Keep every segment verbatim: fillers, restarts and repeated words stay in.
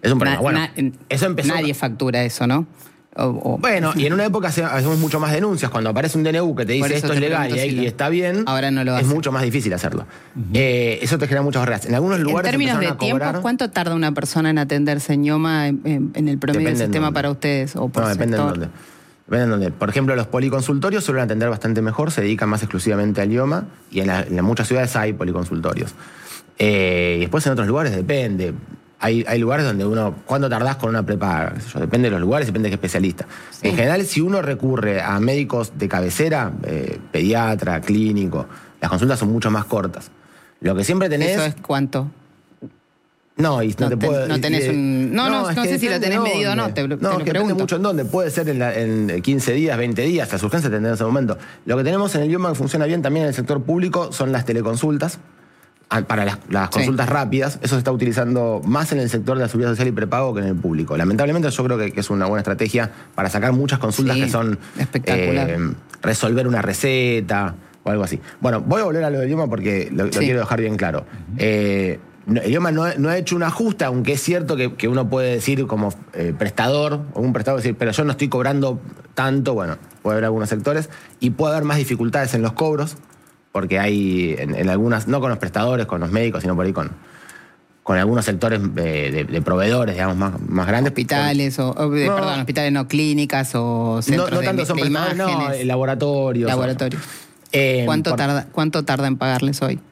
Es un problema. Na, bueno, na, eso empezó... Nadie factura eso, ¿no? O, o... Bueno, y en una época hacemos mucho más denuncias. Cuando aparece un D N U que te dice esto es legal y, si lo... y está bien, ahora no lo es hace. mucho más difícil hacerlo. Uh-huh. eh, eso te genera muchas barreras. En algunos lugares en términos de a tiempo, cobrar... ¿cuánto tarda una persona en atenderse en IOMA en, en, en el promedio del sistema para ustedes? O por no, depende sector? en dónde. Depende en dónde. Por ejemplo, los policonsultorios suelen atender bastante mejor, se dedican más exclusivamente al IOMA y en, la, en muchas ciudades hay policonsultorios. Eh, y después en otros lugares depende. Hay, hay lugares donde uno... ¿Cuándo tardás con una prepaga? Depende de los lugares, depende de qué especialista. Sí. En general, si uno recurre a médicos de cabecera, eh, pediatra, clínico, las consultas son mucho más cortas. Lo que siempre tenés... ¿Eso es cuánto? No, y no, no te ten, puedo... No tenés un... No, no, no, no sé si lo tenés dónde. medido o no, te, te no, lo que pregunto. Depende mucho en dónde. Puede ser en, la, en quince días, veinte días, las urgencias tendrán en ese momento. Lo que tenemos en el IOMA que funciona bien también en el sector público son las teleconsultas. Para las, las consultas sí. rápidas, eso se está utilizando más en el sector de la seguridad social y prepago que en el público. Lamentablemente yo creo que, que es una buena estrategia para sacar muchas consultas sí, que son espectacular. Eh, resolver una receta o algo así. Bueno, voy a volver a lo del IOMA porque lo, lo sí. quiero dejar bien claro. Uh-huh. eh, el IOMA no, no ha hecho un ajuste, aunque es cierto que, que uno puede decir como eh, prestador o un prestador decir, pero yo no estoy cobrando tanto, bueno, puede haber algunos sectores y puede haber más dificultades en los cobros. Porque hay en, en algunas, no con los prestadores, con los médicos, sino por ahí con, con algunos sectores de, de, de proveedores, digamos, más, más grandes. Hospitales, con, o, o de, no, perdón, hospitales no, clínicas o centros no, no tanto de, son de prestadores, imágenes. No, laboratorios. Laboratorios. Eh, ¿Cuánto, por, tarda, ¿Cuánto tarda en pagarles hoy?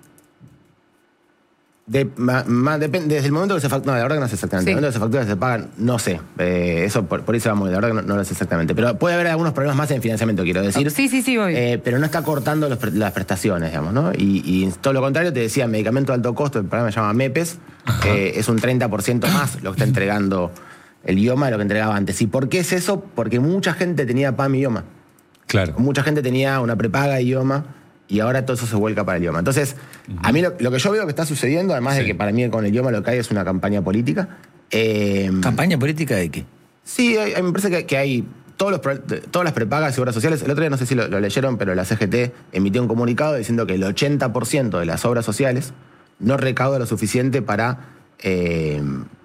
De, ma, ma, depende, desde el momento que se factura, no, la verdad que no sé exactamente, sí. el momento que se factura, se pagan, no sé, eh, eso por, por ahí se va muy, la verdad que no, no lo sé exactamente, pero puede haber algunos problemas más en financiamiento, quiero decir. Oh, sí, sí, sí, voy. Eh, pero no está cortando los, las prestaciones, digamos, ¿no? Y, y todo lo contrario, te decía, medicamento de alto costo, el programa se llama MEPES, eh, es un treinta por ciento más lo que está entregando el IOMA de lo que entregaba antes. ¿Y por qué es eso? Porque mucha gente tenía P A M y IOMA. Claro. Mucha gente tenía una prepaga IOMA. Y ahora todo eso se vuelca para el IOMA. Entonces, uh-huh. a mí lo, lo que yo veo que está sucediendo, además sí. de que para mí con el IOMA lo que hay es una campaña política. Eh, ¿Campaña política de qué? Sí, hay, me parece que, que hay todos los, todas las prepagas y obras sociales. El otro día, no sé si lo, lo leyeron, pero la C G T emitió un comunicado diciendo que el ochenta por ciento de las obras sociales no recauda lo suficiente para, eh,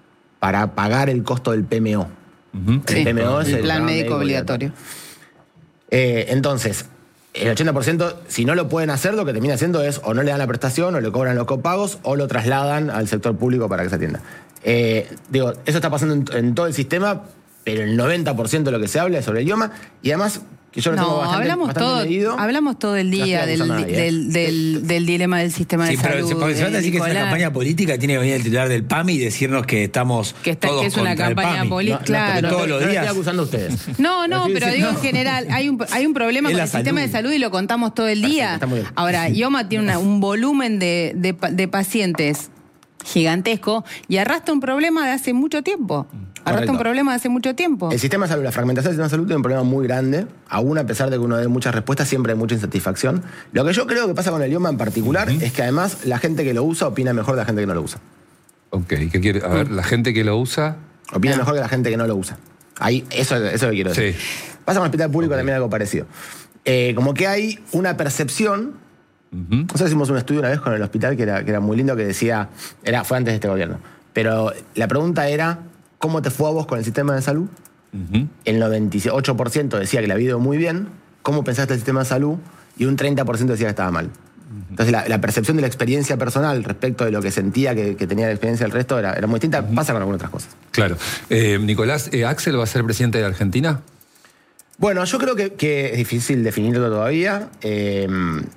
para pagar el costo del P M O. Uh-huh. El sí. P M O es el, el plan médico obligatorio. obligatorio. Eh, entonces... El ochenta por ciento, si no lo pueden hacer, lo que termina haciendo es o no le dan la prestación, o le cobran los copagos, o lo trasladan al sector público para que se atienda. Eh, digo, eso está pasando en, en todo el sistema, pero el noventa por ciento de lo que se habla es sobre el IOMA, y además... Que yo lo tengo no, bastante, hablamos, bastante todo, medido. hablamos todo el día del, nadie, ¿eh? del, del, del dilema del sistema sí, de salud. Sí, pero porque se trata de decir que es una campaña política, tiene que venir el titular del P A M y decirnos que estamos que está, todos que es una contra campaña política, no, claro. No, todos los no, días. No estoy acusando a ustedes. No, no, pero digo en general, hay un, hay un problema con el salud. sistema de salud y lo contamos todo el día. Está muy bien. Ahora, IOMA tiene una, un volumen de, de, de pacientes gigantesco y arrastra un problema de hace mucho tiempo. Arrastra un problema de hace mucho tiempo. El sistema de salud, la fragmentación del sistema de salud tiene un problema muy grande. Aún a pesar de que uno dé muchas respuestas, siempre hay mucha insatisfacción. Lo que yo creo que pasa con el IOMA en particular uh-huh. es que además la gente que lo usa opina mejor de la gente que no lo usa. Ok, ¿qué quiere? A ver, la gente que lo usa... Opina ah. mejor que la gente que no lo usa. Ahí, eso, eso es lo que quiero decir. Sí. Pasa con el hospital público okay. también algo parecido. Eh, como que hay una percepción... Uh-huh. Nosotros hicimos un estudio una vez con el hospital que era, que era muy lindo, que decía... era fue antes de este gobierno. Pero la pregunta era... ¿Cómo te fue a vos con el sistema de salud? Uh-huh. El noventa y ocho por ciento decía que le había ido muy bien. ¿Cómo pensaste el sistema de salud? Y un treinta por ciento decía que estaba mal. Uh-huh. Entonces la, la percepción de la experiencia personal respecto de lo que sentía que, que tenía la experiencia del resto era, era muy distinta. Uh-huh. Pasa con algunas otras cosas. Claro. Eh, Nicolás, eh, ¿Axel va a ser presidente de Argentina? Bueno, yo creo que, que es difícil definirlo todavía. Eh,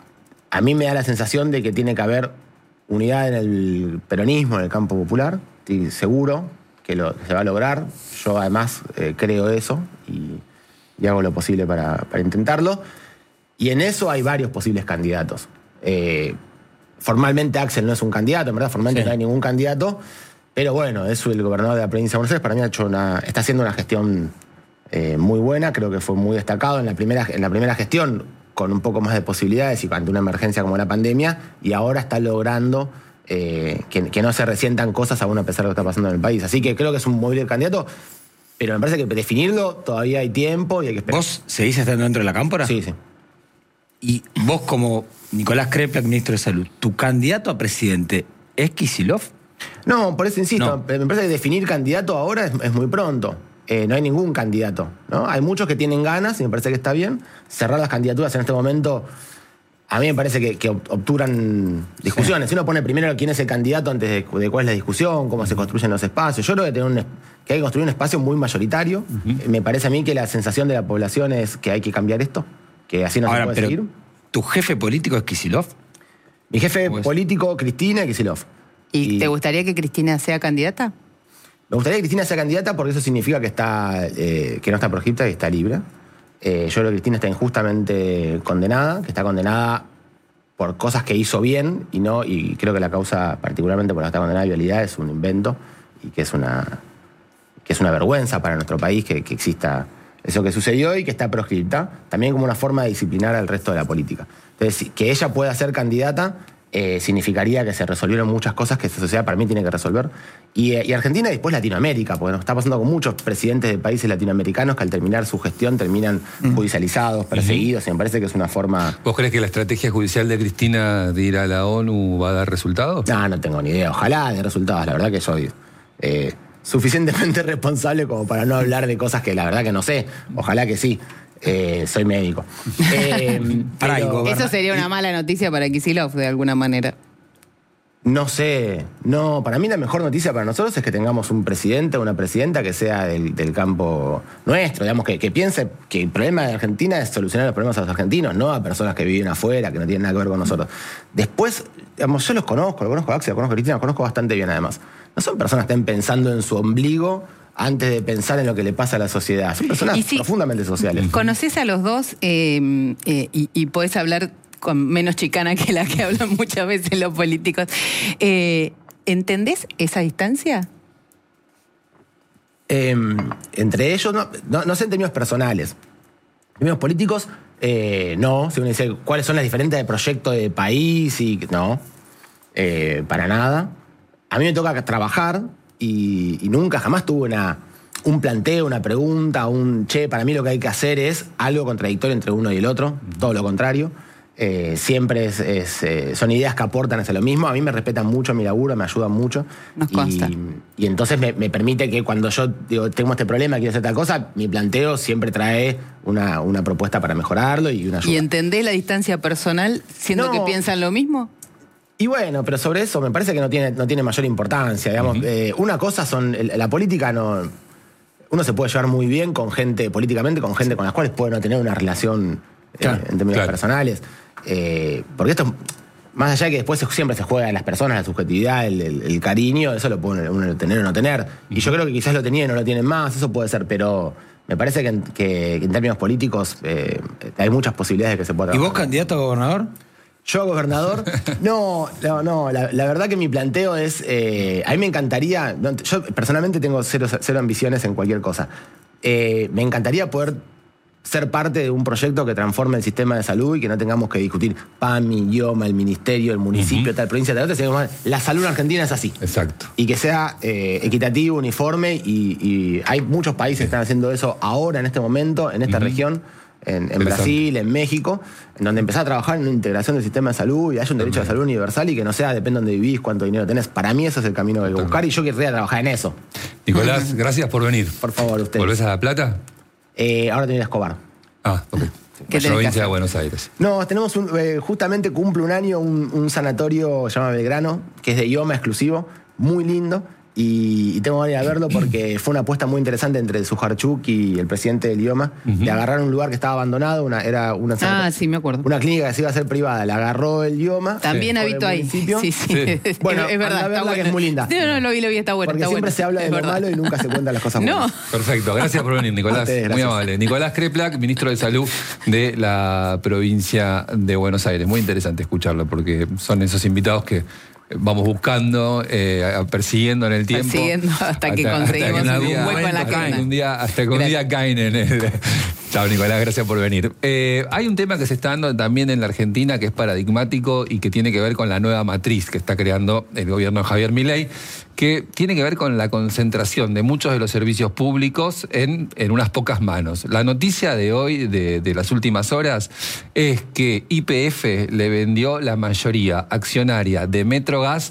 a mí me da la sensación de que tiene que haber unidad en el peronismo, en el campo popular. Estoy seguro que lo, se va a lograr. Yo además eh, creo eso y, y hago lo posible para, para intentarlo. Y en eso hay varios posibles candidatos. Eh, formalmente Axel no es un candidato, en verdad formalmente sí. no hay ningún candidato, pero bueno, es el gobernador de la provincia de Buenos Aires, para mí ha hecho una, está haciendo una gestión eh, muy buena, creo que fue muy destacado en la primera, en la primera gestión, con un poco más de posibilidades y ante una emergencia como la pandemia, y ahora está logrando Eh, que, que no se resientan cosas aún a pesar de lo que está pasando en el país. Así que creo que es un móvil candidato, pero me parece que definirlo todavía hay tiempo y hay que esperar. ¿Vos seguís estando dentro de la cámpora? Sí, sí. Y vos como Nicolás Kreplak, ministro de Salud, ¿tu candidato a presidente es Kicillof? No, por eso insisto, No. me parece que definir candidato ahora es, es muy pronto. Eh, no hay ningún candidato, ¿no? Hay muchos que tienen ganas y me parece que está bien. Cerrar las candidaturas en este momento, a mí me parece que, que obturan discusiones. Si uno pone primero quién es el candidato antes de, de cuál es la discusión, cómo se construyen los espacios. Yo creo que, tener un, que hay que construir un espacio muy mayoritario. Uh-huh. Eh, me parece a mí que la sensación de la población es que hay que cambiar esto, que así no Ahora, se puede pero seguir. ¿Tu jefe político es Kicillof? Mi jefe Pues... político, Cristina Kicillof. ¿Y, ¿Y te gustaría que Cristina sea candidata? Me gustaría que Cristina sea candidata porque eso significa que está eh, que no está proscripta y está libre. Eh, yo creo que Cristina está injustamente condenada, que está condenada por cosas que hizo bien y no, y creo que la causa, particularmente por la que está condenada de vialidad, es un invento y que es una, que es una vergüenza para nuestro país que, que exista eso que sucedió y que está proscripta, también como una forma de disciplinar al resto de la política. Entonces, que ella pueda ser candidata Eh, significaría que se resolvieron muchas cosas que esta sociedad para mí tiene que resolver. Y, y Argentina y después Latinoamérica, porque nos está pasando con muchos presidentes de países latinoamericanos que al terminar su gestión terminan mm. judicializados, perseguidos, uh-huh. y me parece que es una forma... ¿Vos crees que la estrategia judicial de Cristina de ir a la ONU va a dar resultados? No, no tengo ni idea. Ojalá dé resultados. La verdad que soy eh, suficientemente responsable como para no hablar de cosas que la verdad que no sé. Ojalá que sí. Eh, soy médico. Eh, pero, eso sería una mala noticia para Kicillof, de alguna manera. No sé. No, para mí la mejor noticia para nosotros es que tengamos un presidente o una presidenta que sea del, del campo nuestro, digamos, que, que piense que el problema de Argentina es solucionar los problemas a los argentinos, no a personas que viven afuera, que no tienen nada que ver con nosotros. Después, digamos, yo los conozco, lo conozco a Axel, lo conozco a Cristina, los conozco bastante bien además. No son personas que estén pensando en su ombligo antes de pensar en lo que le pasa a la sociedad. Son personas si profundamente sociales. ¿Conoces a los dos eh, eh, y, y podés hablar con menos chicana que la que hablan muchas veces los políticos? Eh, ¿Entendés esa distancia? Eh, entre ellos, no, no, no sé en términos personales. En términos políticos, eh, no. Si uno dice cuáles son las diferencias de proyecto de país, y no. Eh, para nada. A mí me toca trabajar. Y, y nunca, jamás tuve una, un planteo, una pregunta, un che, para mí lo que hay que hacer es algo contradictorio entre uno y el otro, todo lo contrario. Eh, siempre es, es, eh, son ideas que aportan hacia lo mismo. A mí me respetan mucho mi laburo, me ayudan mucho. Nos consta. Y, y entonces me, me permite que cuando yo digo, tengo este problema, quiero hacer tal cosa, mi planteo siempre trae una, una propuesta para mejorarlo y una ayuda. ¿Y entendés la distancia personal siendo no. que piensan lo mismo? Y bueno, pero sobre eso me parece que no tiene, no tiene mayor importancia. Digamos, uh-huh. eh, una cosa son. La política no. Uno se puede llevar muy bien con gente, políticamente, con gente con las cuales puede no tener una relación claro, eh, en términos claro. personales. Eh, porque esto, más allá de que después siempre se juega a las personas, la subjetividad, el, el, el cariño, eso lo puede uno tener o no tener. Uh-huh. Y yo creo que quizás lo tenían o no lo tienen más, eso puede ser, pero me parece que en, que, que en términos políticos eh, hay muchas posibilidades de que se pueda trabajar. ¿Y vos candidato a gobernador? ¿Yo, gobernador? No, no, no. La, la verdad que mi planteo es... Eh, a mí me encantaría... Yo personalmente tengo cero, cero ambiciones en cualquier cosa. Eh, me encantaría poder ser parte de un proyecto que transforme el sistema de salud y que no tengamos que discutir PAMI, IOMA, el ministerio, el municipio, uh-huh. tal provincia, tal otra, sino la salud en Argentina es así. Exacto. Y que sea eh, equitativo, uniforme, y, y hay muchos países que están haciendo eso ahora, en este momento, en esta uh-huh. región. En, en Brasil, en México, en donde empezás a trabajar en una integración del sistema de salud y haya un derecho a la salud universal y que no sea depende de dónde vivís, cuánto dinero tenés. Para mí ese es el camino que hay que buscar y yo querría trabajar en eso. Nicolás, gracias por venir. Por favor, usted. ¿Volvés a La Plata? Eh, ahora tengo que Escobar. Ah, ok. ¿Qué provincia de Buenos Aires? No, tenemos un, eh, justamente cumple un año un, un sanatorio llamado Belgrano, que es de IOMA exclusivo, muy lindo. Y, y tengo que ir a verlo porque fue una apuesta muy interesante entre Sujarchuk y el presidente del IOMA, uh-huh. de agarrar un lugar que estaba abandonado, una, era una, ah, sí, me acuerdo. una clínica que se iba a hacer privada, la agarró el IOMA. También sí. habito ahí. Sí, sí. sí. Bueno, es verdad, está bueno. Que es muy linda. No, no, lo vi, lo vi, está bueno. Porque está siempre bueno. se habla de es lo verdad. malo y nunca se cuentan las cosas no. buenas. Perfecto, gracias por venir, Nicolás. Ustedes, muy amable. Nicolás Kreplak, ministro de Salud de la provincia de Buenos Aires. Muy interesante escucharlo porque son esos invitados que vamos buscando, eh, persiguiendo en el tiempo. Persiguiendo hasta, hasta que conseguimos hasta que un día, hueco en la cana. Un día, hasta que un día caen en el... Chao, Nicolás, gracias por venir. Eh, hay un tema que se está dando también en la Argentina que es paradigmático y que tiene que ver con la nueva matriz que está creando el gobierno de Javier Milei, que tiene que ver con la concentración de muchos de los servicios públicos en, en unas pocas manos. La noticia de hoy, de, de las últimas horas, es que Y P F le vendió la mayoría accionaria de Metrogas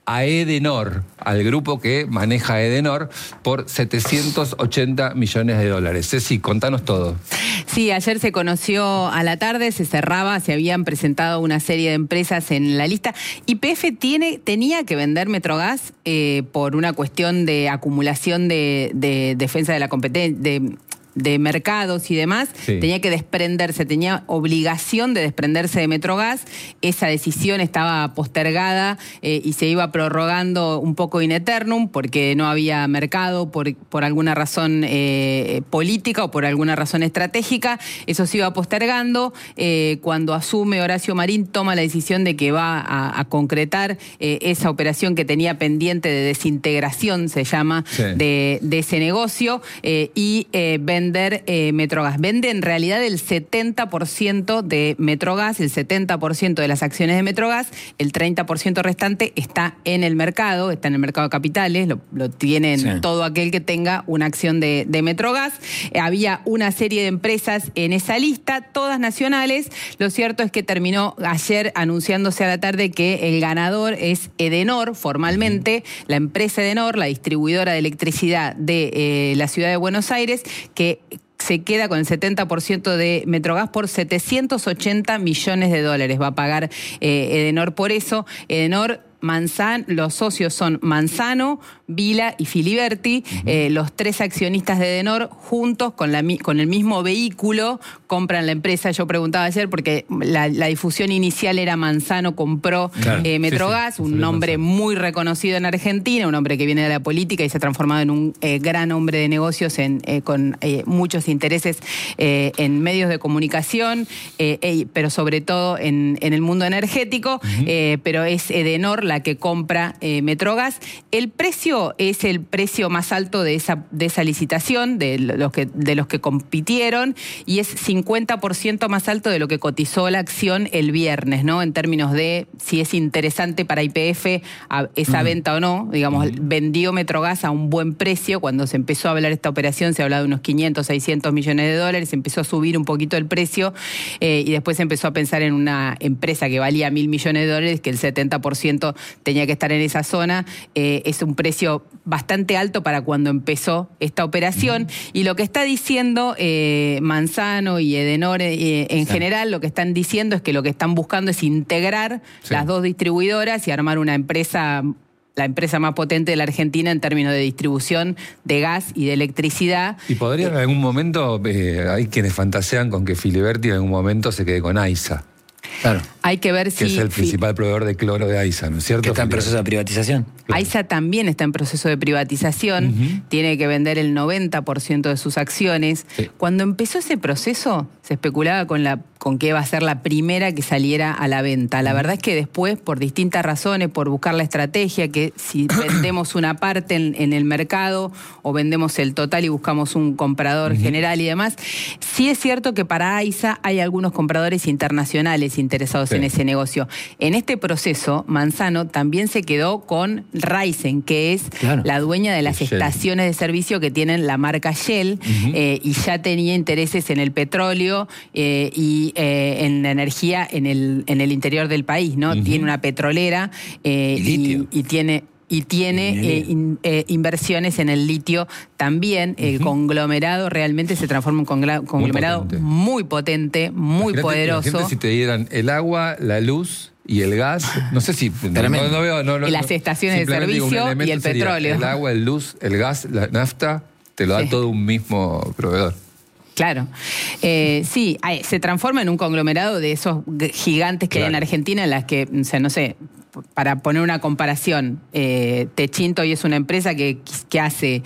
a Edenor, al grupo que maneja Edenor, por setecientos ochenta millones de dólares. Ceci, contanos todo. Sí, ayer se conoció a la tarde, se cerraba, se habían presentado una serie de empresas en la lista. Y P F tiene, tenía que vender Metrogas eh, por una cuestión de acumulación de, de defensa de la competencia, de... de mercados y demás, sí. Tenía que desprenderse, tenía obligación de desprenderse de Metrogas. Esa decisión estaba postergada eh, y se iba prorrogando un poco in eternum porque no había mercado por, por alguna razón eh, política o por alguna razón estratégica. Eso se iba postergando. Eh, cuando asume Horacio Marín, toma la decisión de que va a, a concretar eh, esa operación que tenía pendiente de desintegración, se llama, sí. de, de ese negocio, eh, y eh, vende vender eh, Metrogas. Vende en realidad el setenta por ciento de Metrogas, el setenta por ciento de las acciones de Metrogas, el treinta por ciento restante está en el mercado, está en el mercado de capitales, lo, lo tienen sí. todo aquel que tenga una acción de, de Metrogas. Eh, había una serie de empresas en esa lista, todas nacionales. Lo cierto es que terminó ayer anunciándose a la tarde que el ganador es Edenor, formalmente, uh-huh. la empresa Edenor, la distribuidora de electricidad de eh, la ciudad de Buenos Aires, que se queda con el setenta por ciento de Metrogas por setecientos ochenta millones de dólares. Va a pagar eh, Edenor por eso. Edenor, Manzano, los socios son Manzano, Vila y Filiberti. Uh-huh. eh, los tres accionistas de Edenor, juntos con, la, con el mismo vehículo, compran la empresa. Yo preguntaba ayer porque la, la difusión inicial era Manzano compró claro. eh, Metrogas, sí, sí, un nombre muy reconocido en Argentina, un hombre que viene de la política y se ha transformado en un eh, gran hombre de negocios en, eh, con eh, muchos intereses eh, en medios de comunicación, eh, eh, pero sobre todo en, en el mundo energético. Uh-huh. eh, pero es Edenor la que compra eh, Metrogas. El precio es el precio más alto de esa, de esa licitación, de los, que, de los que compitieron, y es cincuenta por ciento más alto de lo que cotizó la acción el viernes, ¿no? En términos de si es interesante para Y P F a, esa uh-huh. venta o no. Digamos, uh-huh. vendió Metrogas a un buen precio. Cuando se empezó a hablar de esta operación, se hablaba de unos quinientos, seiscientos millones de dólares, empezó a subir un poquito el precio eh, y después se empezó a pensar en una empresa que valía mil millones de dólares, que el setenta por ciento tenía que estar en esa zona. Eh, es un precio bastante alto para cuando empezó esta operación. Uh-huh. Y lo que está diciendo eh, Manzano y Edenor eh, en sí. general, lo que están diciendo es que lo que están buscando es integrar sí. las dos distribuidoras y armar una empresa, la empresa más potente de la Argentina en términos de distribución de gas y de electricidad. Y podría en algún momento, eh, hay quienes fantasean con que Filiberti en algún momento se quede con AISA. Claro. Hay que ver si... Que es el principal proveedor de cloro de AISA, ¿no es cierto? Que está en proceso de privatización. Claro. AISA también está en proceso de privatización, uh-huh. tiene que vender el noventa por ciento de sus acciones. Sí. Cuando empezó ese proceso, se especulaba con, la, con que iba a ser la primera que saliera a la venta. La uh-huh. verdad es que después, por distintas razones, por buscar la estrategia, que si vendemos una parte en, en el mercado o vendemos el total y buscamos un comprador uh-huh. general y demás, sí es cierto que para AISA hay algunos compradores internacionales interesados sí. en ese negocio. En este proceso, Manzano también se quedó con Raízen, que es claro. la dueña de las Shell. estaciones de servicio que tienen la marca Shell, uh-huh. eh, y ya tenía intereses en el petróleo eh, y eh, en la energía en el, en el interior del país, ¿no? Uh-huh. Tiene una petrolera eh, y, y tiene... Y tiene eh, in, eh, inversiones en el litio también. El uh-huh. conglomerado realmente se transforma en un conglomerado muy potente, muy, potente, muy Imagínate poderoso. Gente, si te dieran el agua, la luz y el gas, no sé si... no, no veo, no, no, y las estaciones de servicio y el petróleo. El agua, el luz, el gas, la nafta, te lo da sí. todo un mismo proveedor. Claro. Eh, sí, se transforma en un conglomerado de esos gigantes que claro. hay en Argentina, en las que, o sea, no sé, para poner una comparación, eh, Techinto hoy es una empresa que, que hace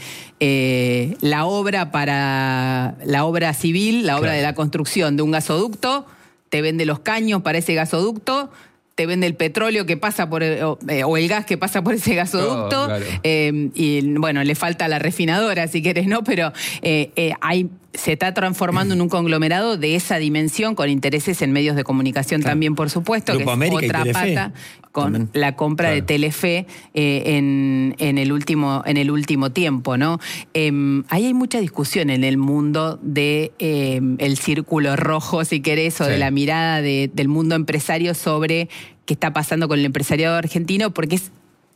eh, la obra para la obra civil, la obra claro. de la construcción de un gasoducto, te vende los caños para ese gasoducto, te vende el petróleo que pasa por el, o, eh, o el gas que pasa por ese gasoducto, oh, claro. eh, y bueno, le falta la refinadora si querés, ¿no? Pero eh, eh, hay... se está transformando en un conglomerado de esa dimensión, con intereses en medios de comunicación claro. también, por supuesto, Grupo que es América otra pata con también. la compra claro. de Telefe eh, en, en, el último, en el último tiempo, ¿no? Eh, ahí hay mucha discusión en el mundo de eh, el círculo rojo, si querés, o sí. de la mirada de, del mundo empresario sobre qué está pasando con el empresariado argentino, porque es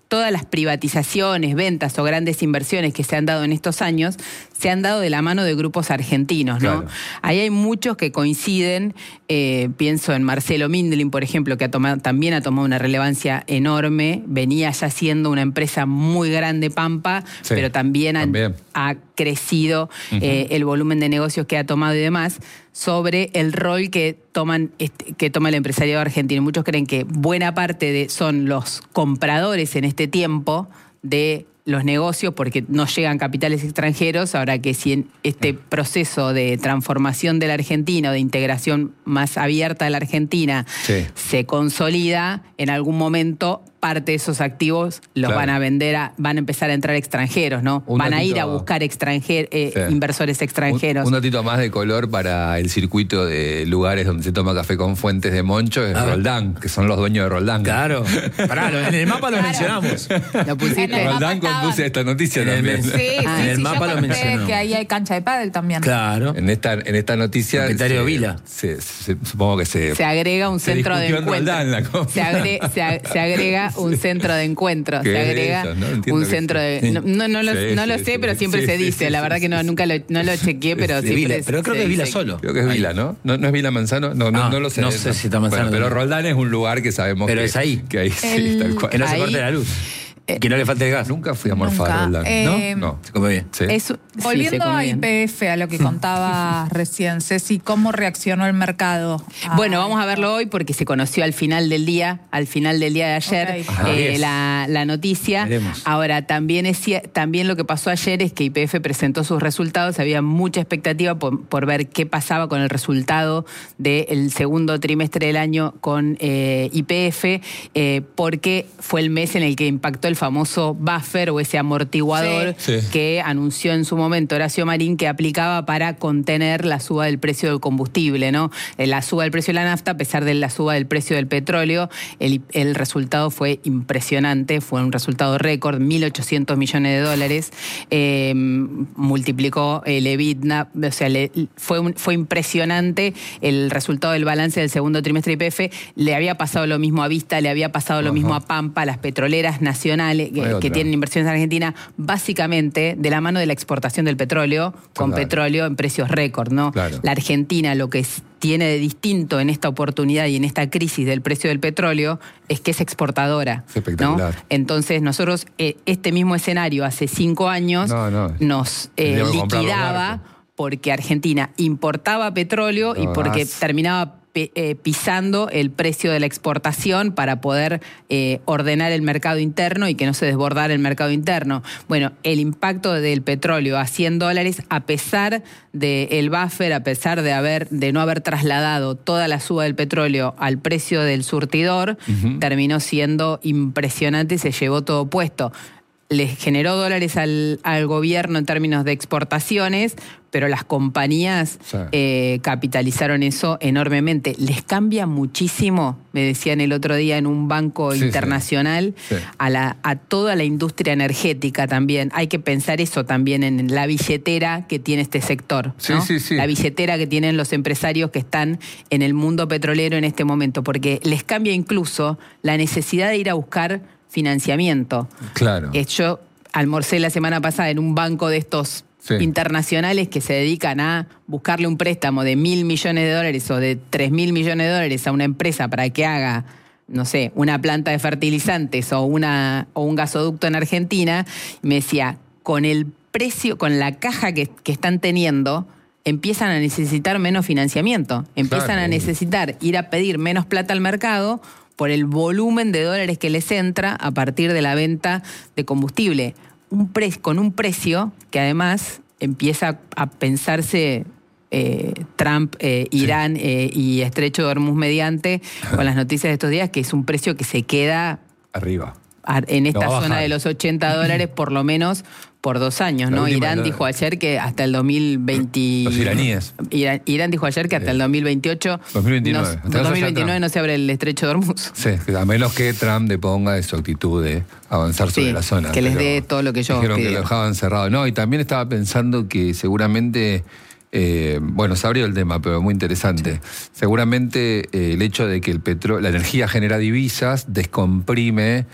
todas las privatizaciones, ventas o grandes inversiones que se han dado en estos años se han dado de la mano de grupos argentinos, ¿no? Claro. Ahí hay muchos que coinciden, eh, pienso en Marcelo Mindlin, por ejemplo, que ha tomado, también ha tomado una relevancia enorme, venía ya siendo una empresa muy grande, Pampa, Sí, pero también, han- también. ha crecido Ujú. eh, el volumen de negocios que ha tomado y demás, sobre el rol que toman este, que toma el empresariado argentino. Muchos creen que buena parte de son los compradores en este tiempo de los negocios porque no llegan capitales extranjeros, ahora que si en este proceso de transformación de la Argentina o de integración más abierta de la Argentina Sí. se consolida, en algún momento parte de esos activos los Claro. van a vender, a, van a empezar a entrar extranjeros, ¿no? Un van a ir datito- a buscar extranjer, eh, Sí. inversores extranjeros. Un, un datito más de color para el circuito de lugares donde se toma café con fuentes de Moncho es A ver. Roldán, que son los dueños de Roldán. Claro. Pará, lo- en el mapa lo Claro. mencionamos. Lo pusiste. En el mapa Roldán estaban. compuse esta noticia En el también. mes. Sí, Ah, sí, en el sí, mapa yo lo conté mencionó. que ahí hay cancha de pádel también. Claro. En esta, en esta noticia. Propietario se- Vila. se- se- supongo que se. Se agrega un Se centro de discutió en encuentro. Roldán la cosa. Se, agre- se, ag- se agrega un centro de encuentro. ¿Qué Se es agrega eso? No entiendo un qué centro es. de. No, no, no lo, Sí, no lo sí, sé, sí. pero siempre Sí, se sí, dice. sí, La sí, verdad sí, que no, sí. nunca lo, no lo chequeé, pero De siempre. Vila, pero creo se que es Vila dice. solo. Creo que es Vila, ¿no? ¿no? ¿No es Vila Manzano? No, no, Ah, no lo sé. no sé si está Manzano. Bueno, pero Roldán es un lugar que sabemos Pero que es ahí. Que ahí sí, El- tal cual. Que no se Ahí- corte la luz. Que no le falte el gas. Nunca fui a morfar Nunca. Roldán. Eh, ¿No? No. Se come bien. Sí. Es- sí, se Volviendo come a bien. I P F, a lo que contaba recién, Ceci, ¿cómo reaccionó el mercado? a Bueno, vamos a esto? verlo hoy porque se conoció al final del día, al final del día de ayer, Ok. Ajá. eh, Yes. la, la noticia. Veremos. Ahora, también, es, cier- también lo que pasó ayer es que I P F presentó sus resultados, había mucha expectativa por, por ver qué pasaba con el resultado del segundo trimestre del año con eh, I P F, eh, porque fue el mes en el que impactó el famoso buffer o ese amortiguador Sí. Sí. que anunció en su momento Horacio Marín que aplicaba para contener la suba del precio del combustible, ¿no? Eh, La suba del precio de la nafta, a pesar de la suba del precio del petróleo, el, el resultado fue impresionante, fue un resultado récord, mil ochocientos millones de dólares, eh, multiplicó el EBITDA, o sea, le- fue, un- fue impresionante el resultado del balance del segundo trimestre de I P F, le había pasado lo mismo a Vista, le había pasado lo Ajá. mismo a Pampa, las petroleras nacionales que, Hay que otra. tienen inversiones en Argentina, básicamente de la mano de la exportación del petróleo, con Claro. petróleo en precios récord, ¿no? Claro. La Argentina lo que es- tiene de distinto en esta oportunidad y en esta crisis del precio del petróleo es que es exportadora, Es espectacular. ¿no? Entonces nosotros eh, este mismo escenario hace cinco años No, no. nos eh, Tendríamos que comprar los liquidaba barcos. porque Argentina importaba petróleo y No, porque gas. terminaba pe- eh, pisando el precio de la exportación para poder eh, ordenar el mercado interno y que no se desbordara el mercado interno. Bueno, el impacto del petróleo a cien dólares, a pesar del buffer, a pesar de, haber, de no haber trasladado toda la suba del petróleo al precio del surtidor, Ujú. terminó siendo impresionante y se llevó todo puesto. Les generó dólares al, al gobierno en términos de exportaciones, pero las compañías Sí. eh, capitalizaron eso enormemente. Les cambia muchísimo, me decían el otro día en un banco Sí, sí. internacional, Sí. A, la, a toda la industria energética también. Hay que pensar eso también en la billetera que tiene este sector, Sí, ¿no? sí, sí. La billetera que tienen los empresarios que están en el mundo petrolero en este momento, porque les cambia incluso la necesidad de ir a buscar financiamiento. Claro. Eh, Yo almorcé la semana pasada en un banco de estos Sí. internacionales que se dedican a buscarle un préstamo de mil millones de dólares o de tres mil millones de dólares a una empresa para que haga, no sé, una planta de fertilizantes o, una, o un gasoducto en Argentina. Y me decía, con el precio, con la caja que, que están teniendo, empiezan a necesitar menos financiamiento, empiezan Claro. a necesitar ir a pedir menos plata al mercado por el volumen de dólares que les entra a partir de la venta de combustible. Un pre- con un precio que además empieza a pensarse eh, Trump, eh, Irán eh, y Estrecho de Hormuz mediante, con las noticias de estos días, que es un precio que se queda Arriba. a- en esta No va a zona bajar. de los ochenta dólares por lo menos por dos años, La ¿no? última Irán la- dijo ayer que hasta el dos mil veinte... Los iraníes. Irán, Irán dijo ayer que hasta el dos mil veintiocho... dos mil veintinueve. no- Hasta eso dos mil ya veintinueve Trump. no se abre el Estrecho de Hormuz. Sí, a menos que Trump deponga de su actitud de avanzar sobre Sí, la zona. que les pero dé todo lo que ellos dijeron que lo pidieron. dejaban cerrado. No, y también estaba pensando que seguramente, eh, bueno, se abrió el tema, pero muy interesante. Seguramente eh, el hecho de que el petróleo, la energía genera divisas, descomprime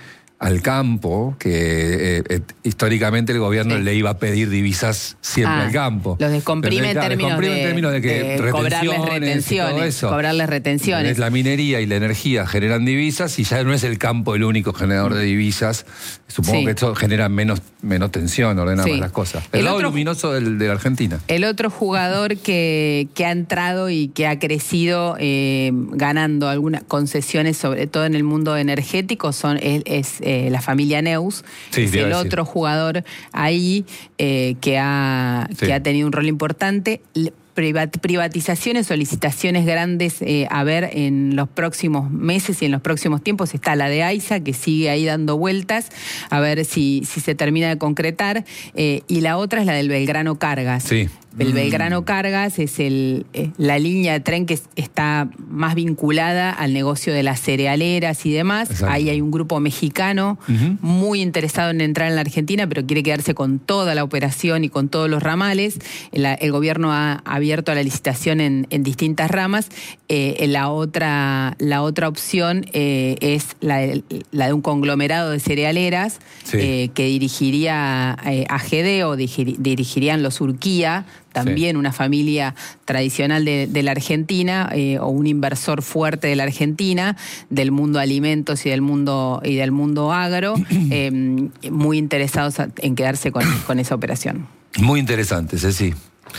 al campo, que eh, eh, históricamente el gobierno Sí. le iba a pedir divisas siempre Ah, al campo. los descomprime en Pero, claro, términos descomprime de- en términos de que de cobrarles retenciones y todo retenciones, eso. cobrarles retenciones. La minería y la energía generan divisas y ya no es el campo el único generador de divisas. Supongo Sí. que esto genera menos, menos tensión, ordena Sí. más las cosas. El, El lado otro- luminoso del, de la Argentina. El otro jugador que, que ha entrado y que ha crecido eh, ganando algunas concesiones, sobre todo en el mundo energético, son es, es, eh, la familia Neus. Sí, es te iba el a decir. otro jugador ahí eh, que, ha, Sí. que ha tenido un rol importante. L- privat- Privatizaciones o licitaciones grandes eh, a ver en los próximos meses y en los próximos tiempos. Está la de AISA, que sigue ahí dando vueltas, a ver si, si se termina de concretar. Eh, y la otra es la del Belgrano Cargas. Sí. El Belgrano Cargas es el, eh, la línea de tren que es- está más vinculada al negocio de las cerealeras y demás. Exacto. Ahí hay un grupo mexicano Ujú. muy interesado en entrar en la Argentina, pero quiere quedarse con toda la operación y con todos los ramales. El, el gobierno ha abierto a la licitación en, en distintas ramas. Eh, la, otra, la otra opción eh, es la de, la de un conglomerado de cerealeras Sí. eh, que dirigiría eh, A G D o dirigir- dirigirían los Urquía, también una familia tradicional de, de la Argentina eh, o un inversor fuerte de la Argentina, del mundo alimentos y del mundo y del mundo agro, eh, muy interesados en quedarse con, con esa operación. Muy interesante, Ceci.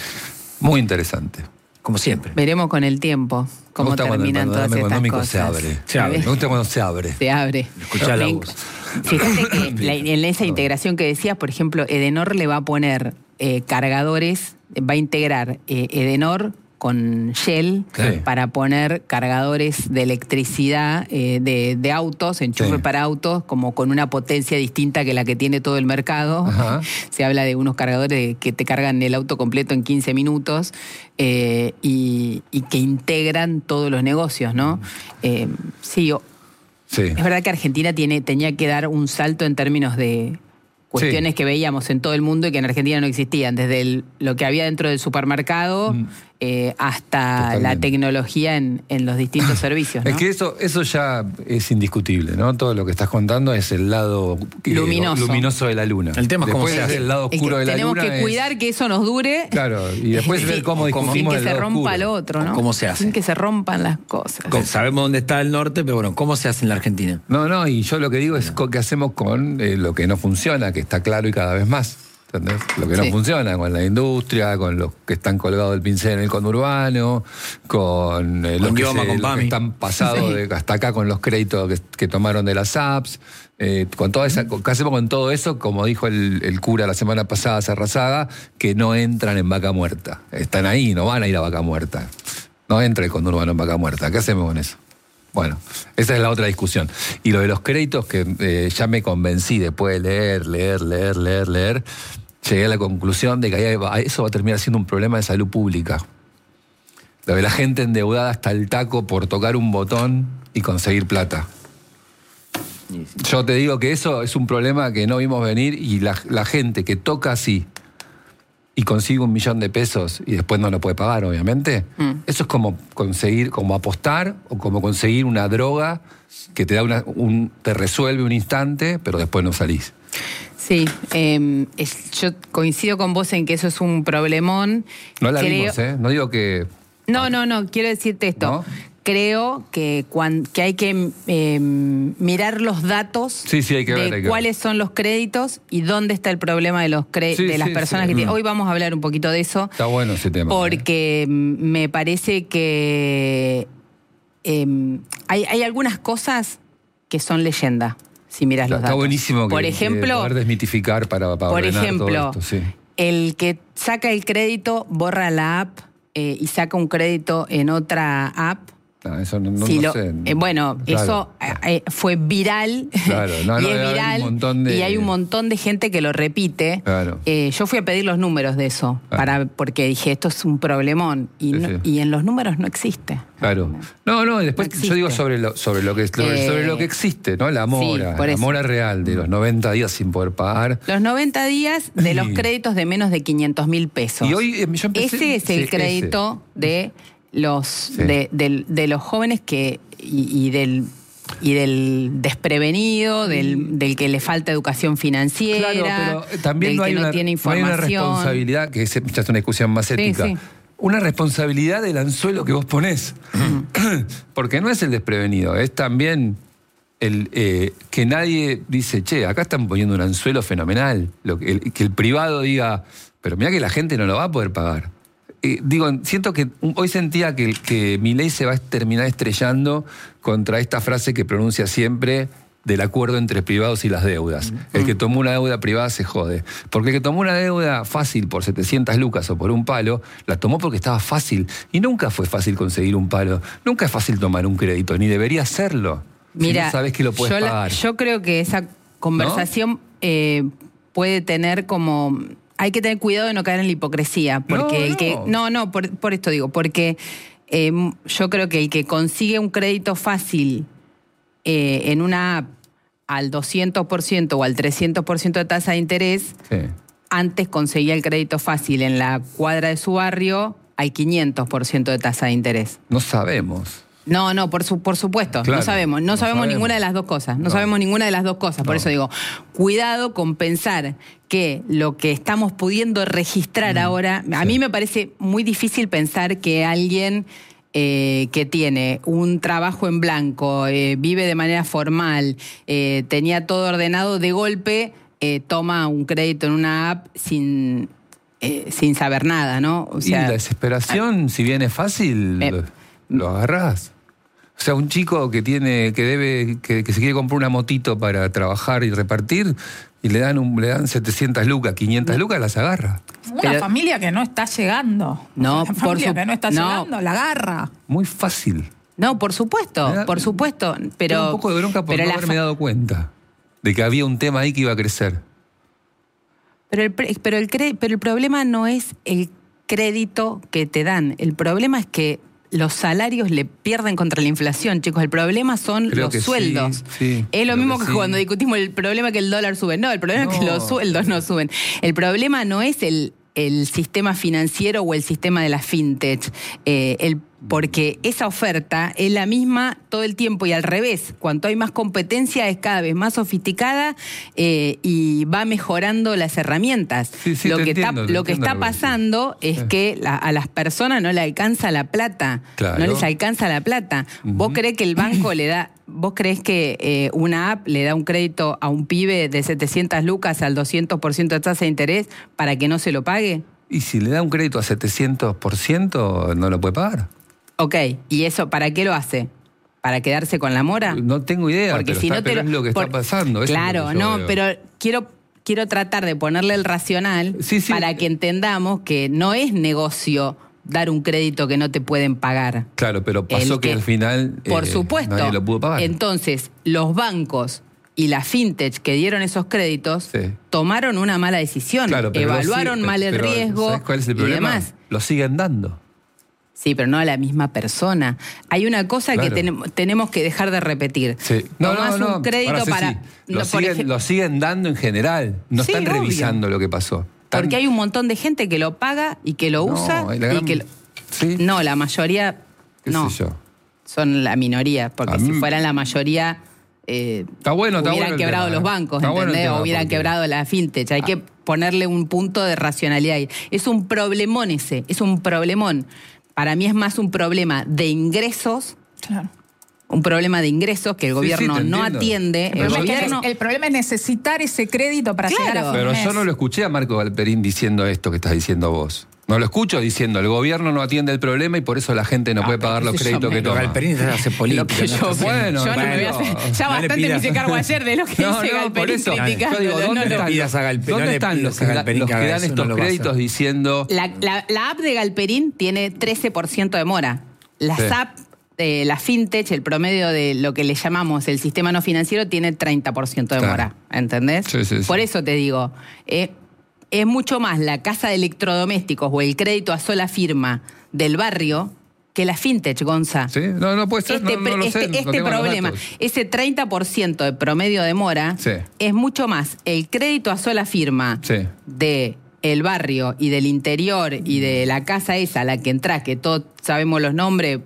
Muy interesante. Como siempre. Veremos con el tiempo cómo Me gusta cuando el terminan todas panorama estas económico cosas. se abre. Se abre. Me gusta cuando se abre. Se abre. Escuchá la Me- voz. Fíjate que la- en esa integración que decías, por ejemplo, Edenor le va a poner eh, cargadores, va a integrar eh, Edenor con Shell Sí. para poner cargadores de electricidad eh, de, de autos, enchufe Sí. para autos, como con una potencia distinta que la que tiene todo el mercado. Ajá. Se habla de unos cargadores que te cargan el auto completo en quince minutos eh, y, y que integran todos los negocios, ¿no? Eh, sí, o- Sí. es verdad que Argentina tiene, tenía que dar un salto en términos de cuestiones Sí. que veíamos en todo el mundo y que en Argentina no existían, desde el- lo que había dentro del supermercado Mm. eh, hasta Totalmente. la tecnología en, en los distintos servicios, ¿no? Es que eso, eso ya es indiscutible, ¿no? Todo lo que estás contando es el lado eh, Luminoso. luminoso de la luna. El tema es cómo Después se hace. el lado Es que oscuro de la tenemos luna. que es- cuidar que eso nos dure. Claro, y después Sí, ver cómo sin discutimos que el se lado rompa oscuro. lo otro, ¿no? ¿Cómo se hace? Sin que se rompan las cosas. Como sabemos dónde está el norte, pero bueno, ¿cómo se hace en la Argentina? No, no, y yo lo que digo es co- qué hacemos con eh, lo que no funciona, que está claro y cada vez más. ¿Entendés? Lo que no Sí. funciona con la industria, con los que están colgados del pincel en el conurbano, con eh, los, Con que, Yoma, se- con los que Pami. están pasados Sí. de- hasta acá con los créditos que, que tomaron de las apps. Eh, con toda esa, ¿qué hacemos con todo eso? Como dijo el, el cura la semana pasada, Sarrazaga, que no entran en Vaca Muerta. Están ahí, no van a ir a Vaca Muerta. No entra el conurbano en Vaca Muerta. ¿Qué hacemos con eso? Bueno, esa es la otra discusión. Y lo de los créditos, que eh, ya me convencí después de leer, leer, leer, leer, leer, llegué a la conclusión de que ahí va- eso va a terminar siendo un problema de salud pública. Lo de la gente endeudada hasta el taco por tocar un botón y conseguir plata. Yo te digo que eso es un problema que no vimos venir y la, la gente que toca así y consigue un millón de pesos y después no lo puede pagar, obviamente, Mm. eso es como conseguir, como apostar o como conseguir una droga que te da una, un, te resuelve un instante, pero después no salís. Sí, eh, es- yo coincido con vos en que eso es un problemón. No la Creo- vimos, ¿eh? No digo que... No, no, no, quiero decirte esto. ¿No? Creo que, cuan- que hay que eh, mirar los datos Sí, sí, hay que de ver, hay que cuáles son los créditos y dónde está el problema de los cre- Sí, de las sí, personas sí. que tienen. Mm. Hoy vamos a hablar un poquito de eso. Está bueno ese tema. ¿eh? Porque mm, me parece que eh, hay, hay algunas cosas que son leyenda, si miras Está, los está datos. buenísimo que, Por que ejemplo, poder desmitificar para, para por ordenar ejemplo, todo esto, sí. el que saca el crédito borra la app eh, y saca un crédito en otra app. No, eso no, no, Si no lo- sé. eh, bueno, Claro. eso eh, fue viral Claro, no, y no, es hay un viral montón de- y hay un montón de gente que lo repite. Claro. Eh, yo fui a pedir los números de eso Claro. para porque dije esto es un problemón y, Sí, no- sí. y en los números no existe. Claro. No, no, y después No yo digo existe. sobre lo, sobre lo que sobre, Eh, sobre lo que existe, ¿no? La mora, sí, por la eso. mora real de los noventa días sin poder pagar. Los noventa días de los Sí. créditos de menos de quinientos mil pesos. Y hoy eh, yo empecé- Ese es el sí, crédito de los Sí. de, del- de los jóvenes que y, y del y del desprevenido, del, del que le falta educación financiera, claro, pero también del no hay, que no una, tiene no hay información. una responsabilidad, que es, ya es una discusión más ética, sí. una responsabilidad del anzuelo que vos ponés. Porque no es el desprevenido, es también el eh, que nadie dice, che, acá están poniendo un anzuelo fenomenal. Lo que, el, que el privado diga, pero mirá que la gente no lo va a poder pagar. Eh, digo, siento que hoy sentía que, que Milei se va a terminar estrellando contra esta frase que pronuncia siempre del acuerdo entre privados y las deudas. Mm. El que tomó una deuda privada se jode. Porque el que tomó una deuda fácil por setecientas lucas o por un palo, la tomó porque estaba fácil. Y nunca fue fácil conseguir un palo. Nunca es fácil tomar un crédito, ni debería serlo. Mira, si no sabes que lo puedes yo, pagar. La, yo creo que esa conversación ¿no? eh, puede tener como... Hay que tener cuidado de no caer en la hipocresía. Porque no, el no. que. No, no, por, por esto digo, porque eh, yo creo que el que consigue un crédito fácil eh, en una app al doscientos por ciento o al trescientos por ciento de tasa de interés, sí. antes conseguía el crédito fácil en la cuadra de su barrio al quinientos por ciento de tasa de interés. No sabemos. No, no, por, su, por supuesto, claro, no sabemos, no, no sabemos, sabemos ninguna de las dos cosas, no, no. sabemos ninguna de las dos cosas, por no. eso digo, cuidado con pensar que lo que estamos pudiendo registrar mm, ahora, sí. a mí me parece muy difícil pensar que alguien eh, que tiene un trabajo en blanco, eh, vive de manera formal, eh, tenía todo ordenado, de golpe eh, toma un crédito en una app sin, eh, sin saber nada, ¿no? O sea, y la desesperación, a, si bien es fácil, eh, lo, lo agarrás. O sea, un chico que tiene, que debe, que, que se quiere comprar una motito para trabajar y repartir, y le dan un, le dan setecientas lucas, quinientas lucas, las agarra. Una Pero, familia que no está llegando. No, Una por familia su, que no está no. llegando, la agarra. Muy fácil. No, por supuesto, da, por supuesto. Pero tengo un poco de bronca por no haberme dado cuenta de que había un tema ahí que iba a crecer. Pero el, pero el, pero el problema no es el crédito que te dan. El problema es que los salarios le pierden contra la inflación, chicos. El problema son creo los sueldos. Sí, sí, es lo mismo que, que sí. cuando discutimos el problema que el dólar sube. No, el problema no. es que los sueldos no suben. El problema no es el, el sistema financiero o el sistema de la fintech. Eh, el porque esa oferta es la misma todo el tiempo y al revés. Cuanto hay más competencia es cada vez más sofisticada eh, y va mejorando las herramientas. Sí, sí, lo que entiendo, está, lo que está pasando es sí. que la, a las personas no le alcanza la plata. Claro. No les alcanza la plata. Uh-huh. ¿Vos creés que el banco le da... ¿Vos creés que eh, una app le da un crédito a un pibe de setecientas lucas al doscientos por ciento de tasa de interés para que no se lo pague? Y si le da un crédito a setecientos por ciento, no lo puede pagar. Ok, ¿y eso para qué lo hace? ¿Para quedarse con la mora? No tengo idea, Porque pero, si está, no te pero lo, es lo que por, está pasando. Claro, es no, veo. pero quiero, quiero tratar de ponerle el racional sí, sí. para que entendamos que no es negocio dar un crédito que no te pueden pagar. Claro, pero pasó que, que al final por eh, supuesto, nadie lo pudo pagar. Entonces, los bancos y la fintech que dieron esos créditos sí. tomaron una mala decisión, claro, evaluaron sigue, mal el pero, riesgo ¿sabes cuál es el problema? Y demás. Lo siguen dando. Sí, pero no a la misma persona. Hay una cosa claro. que ten, tenemos que dejar de repetir. Sí. No, Tomás no, no. un crédito sí, para... Sí. Lo, no, siguen, ej... lo siguen dando en general. No sí, están obvio. revisando lo que pasó. Están... Porque hay un montón de gente que lo paga y que lo no, usa. gran... y que lo... ¿Sí? No, la mayoría ¿Qué no. sé yo? Son la minoría. Porque mí... si fueran la mayoría... Eh, está bueno, está hubieran bueno quebrado tema, los bancos, está ¿entendés? Bueno o hubieran porque... quebrado la fintech. Hay ah. que ponerle un punto de racionalidad ahí. Es un problemón ese, es un problemón. Para mí es más un problema de ingresos. Claro. Un problema de ingresos que el gobierno sí, sí, no atiende. El, el, problema gobierno... es, el problema es necesitar ese crédito para claro. llegar a fin Pero mes. yo no lo escuché a Marco Galperín diciendo esto que estás diciendo vos. No lo escucho diciendo el gobierno no atiende el problema y por eso la gente no ah, puede pagar los créditos que toma. Galperín hace política. Yo, no bueno, yo no me voy a hacer. Ya no bastante me hice cargo ayer de lo que no, dice no, Galperín eso, criticando. Yo digo, ¿dónde no, están, no, los, Galperín, ¿dónde no están los, que, Galperín los que dan eso, estos no créditos diciendo... La, la, la app de Galperín tiene trece por ciento de mora. Las sí. apps de la fintech, el promedio de lo que le llamamos el sistema no financiero, tiene treinta por ciento de claro. mora. ¿Entendés? Sí, sí, sí. Por eso te digo... Eh, es mucho más la casa de electrodomésticos o el crédito a sola firma del barrio que la fintech, Gonza. Sí, no, no puede ser, Este, no, no lo este, sé, no este tengo problema, los datos. ese treinta por ciento de promedio de mora, sí. es mucho más el crédito a sola firma sí. de el barrio y del interior y de la casa esa a la que entras, que todos sabemos los nombres,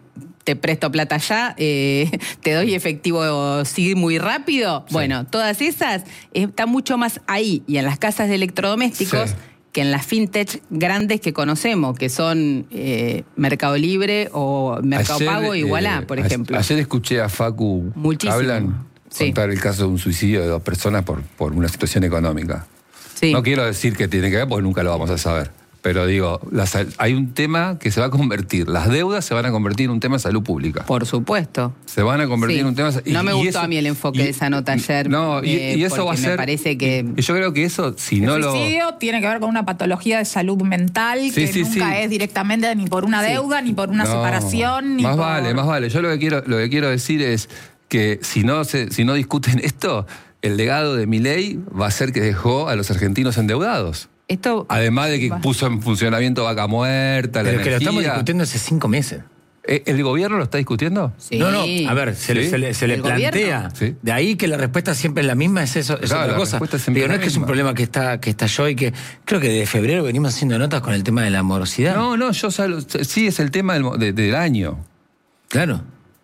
te presto plata ya, eh, te doy efectivo sí muy rápido. Sí. Bueno, todas esas están mucho más ahí y en las casas de electrodomésticos. Sí. Que en las fintech grandes que conocemos, que son eh, Mercado Libre o Mercado ayer, Pago, Igualá, eh, por ejemplo. Ayer escuché a Facu Muchísimo. Hablan sí. contar el caso de un suicidio de dos personas por, por una situación económica. Sí. No quiero decir que tiene que ver porque nunca lo vamos a saber. Pero digo, las, hay un tema que se va a convertir, las deudas se van a convertir en un tema de salud pública. Por supuesto. Se van a convertir sí. en un tema de y, No me y gustó eso, a mí el enfoque y, de esa nota ayer. No, y, eh, y eso va a ser... me parece que... Y yo creo que eso, si el no lo... El suicidio tiene que ver con una patología de salud mental sí, que sí, nunca sí. es directamente ni por una deuda, sí. ni por una no, separación, ni más por... vale, más vale. Yo lo que quiero, lo que quiero decir es que si no, se, si no discuten esto, el legado de Milei va a ser que dejó a los argentinos endeudados. Esto, Además de que va. puso en funcionamiento Vaca Muerta, la Pero energía. que lo estamos discutiendo hace cinco meses. ¿El gobierno lo está discutiendo? Sí. No, no, a ver, se, ¿Sí? le, se le, se le plantea. ¿Sí? De ahí que la respuesta siempre es la misma, es eso, es claro, otra cosa. Pero no es que es un problema que está que estalló y que creo que de febrero venimos haciendo notas con el tema de la morosidad. No, no, yo salo, sí es el tema del, de, del año. Claro.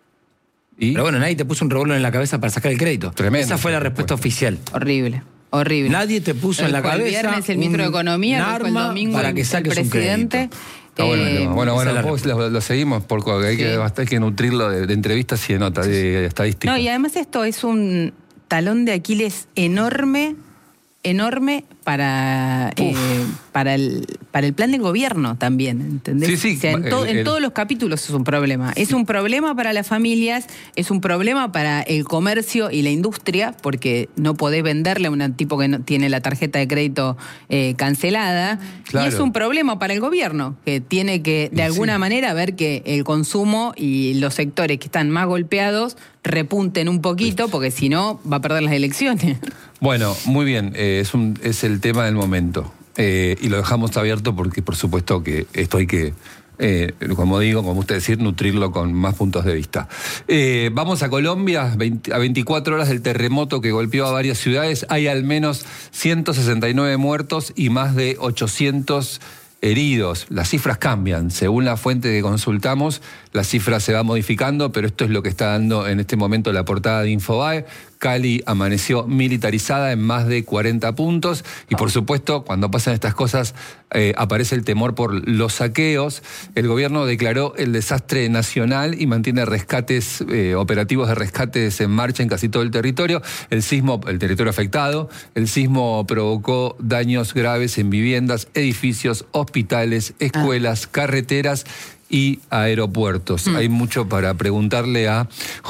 ¿Y? Pero bueno, nadie te puso un revólver en la cabeza para sacar el crédito. Tremendo. Esa fue la respuesta oficial. Horrible. Horrible. Nadie te puso el en la cabeza. El viernes el ministro de Economía, el domingo para que saques el presidente. Ah, bueno, eh, bueno, bueno, bueno lo, lo seguimos porque hay, sí. que, hay que nutrirlo de, de entrevistas y de notas, de, de estadísticas. No, y además esto es un talón de Aquiles enorme, enorme para, eh, para, el, para el plan del gobierno también, ¿entendés? Sí, sí. O sea, en, to, el, en el... todos los capítulos es un problema. Es un problema para las familias, es un problema para el comercio y la industria, porque no podés venderle a un tipo que no tiene la tarjeta de crédito eh, cancelada. Claro. Y es un problema para el gobierno, que tiene que, de alguna sí. manera, ver que el consumo y los sectores que están más golpeados repunten un poquito, porque si no, va a perder las elecciones. Bueno, muy bien, eh, es, un, es el tema del momento. Eh, y lo dejamos abierto porque, por supuesto, que esto hay que, eh, como digo, como usted decir, nutrirlo con más puntos de vista. Eh, vamos a Colombia, veinte, a veinticuatro horas del terremoto que golpeó a varias ciudades. Hay al menos ciento sesenta y nueve muertos y más de ochocientos heridos. Las cifras cambian. Según la fuente que consultamos, la cifra se va modificando, pero esto es lo que está dando en este momento la portada de Infobae. Cali amaneció militarizada en más de cuarenta puntos y, por supuesto, cuando pasan estas cosas eh, aparece el temor por los saqueos. El gobierno declaró el desastre nacional y mantiene rescates, eh, operativos de rescates en marcha en casi todo el territorio. El sismo, el territorio afectado, el sismo provocó daños graves en viviendas, edificios, hospitales, escuelas, ah. carreteras y aeropuertos. Mm. Hay mucho para preguntarle a...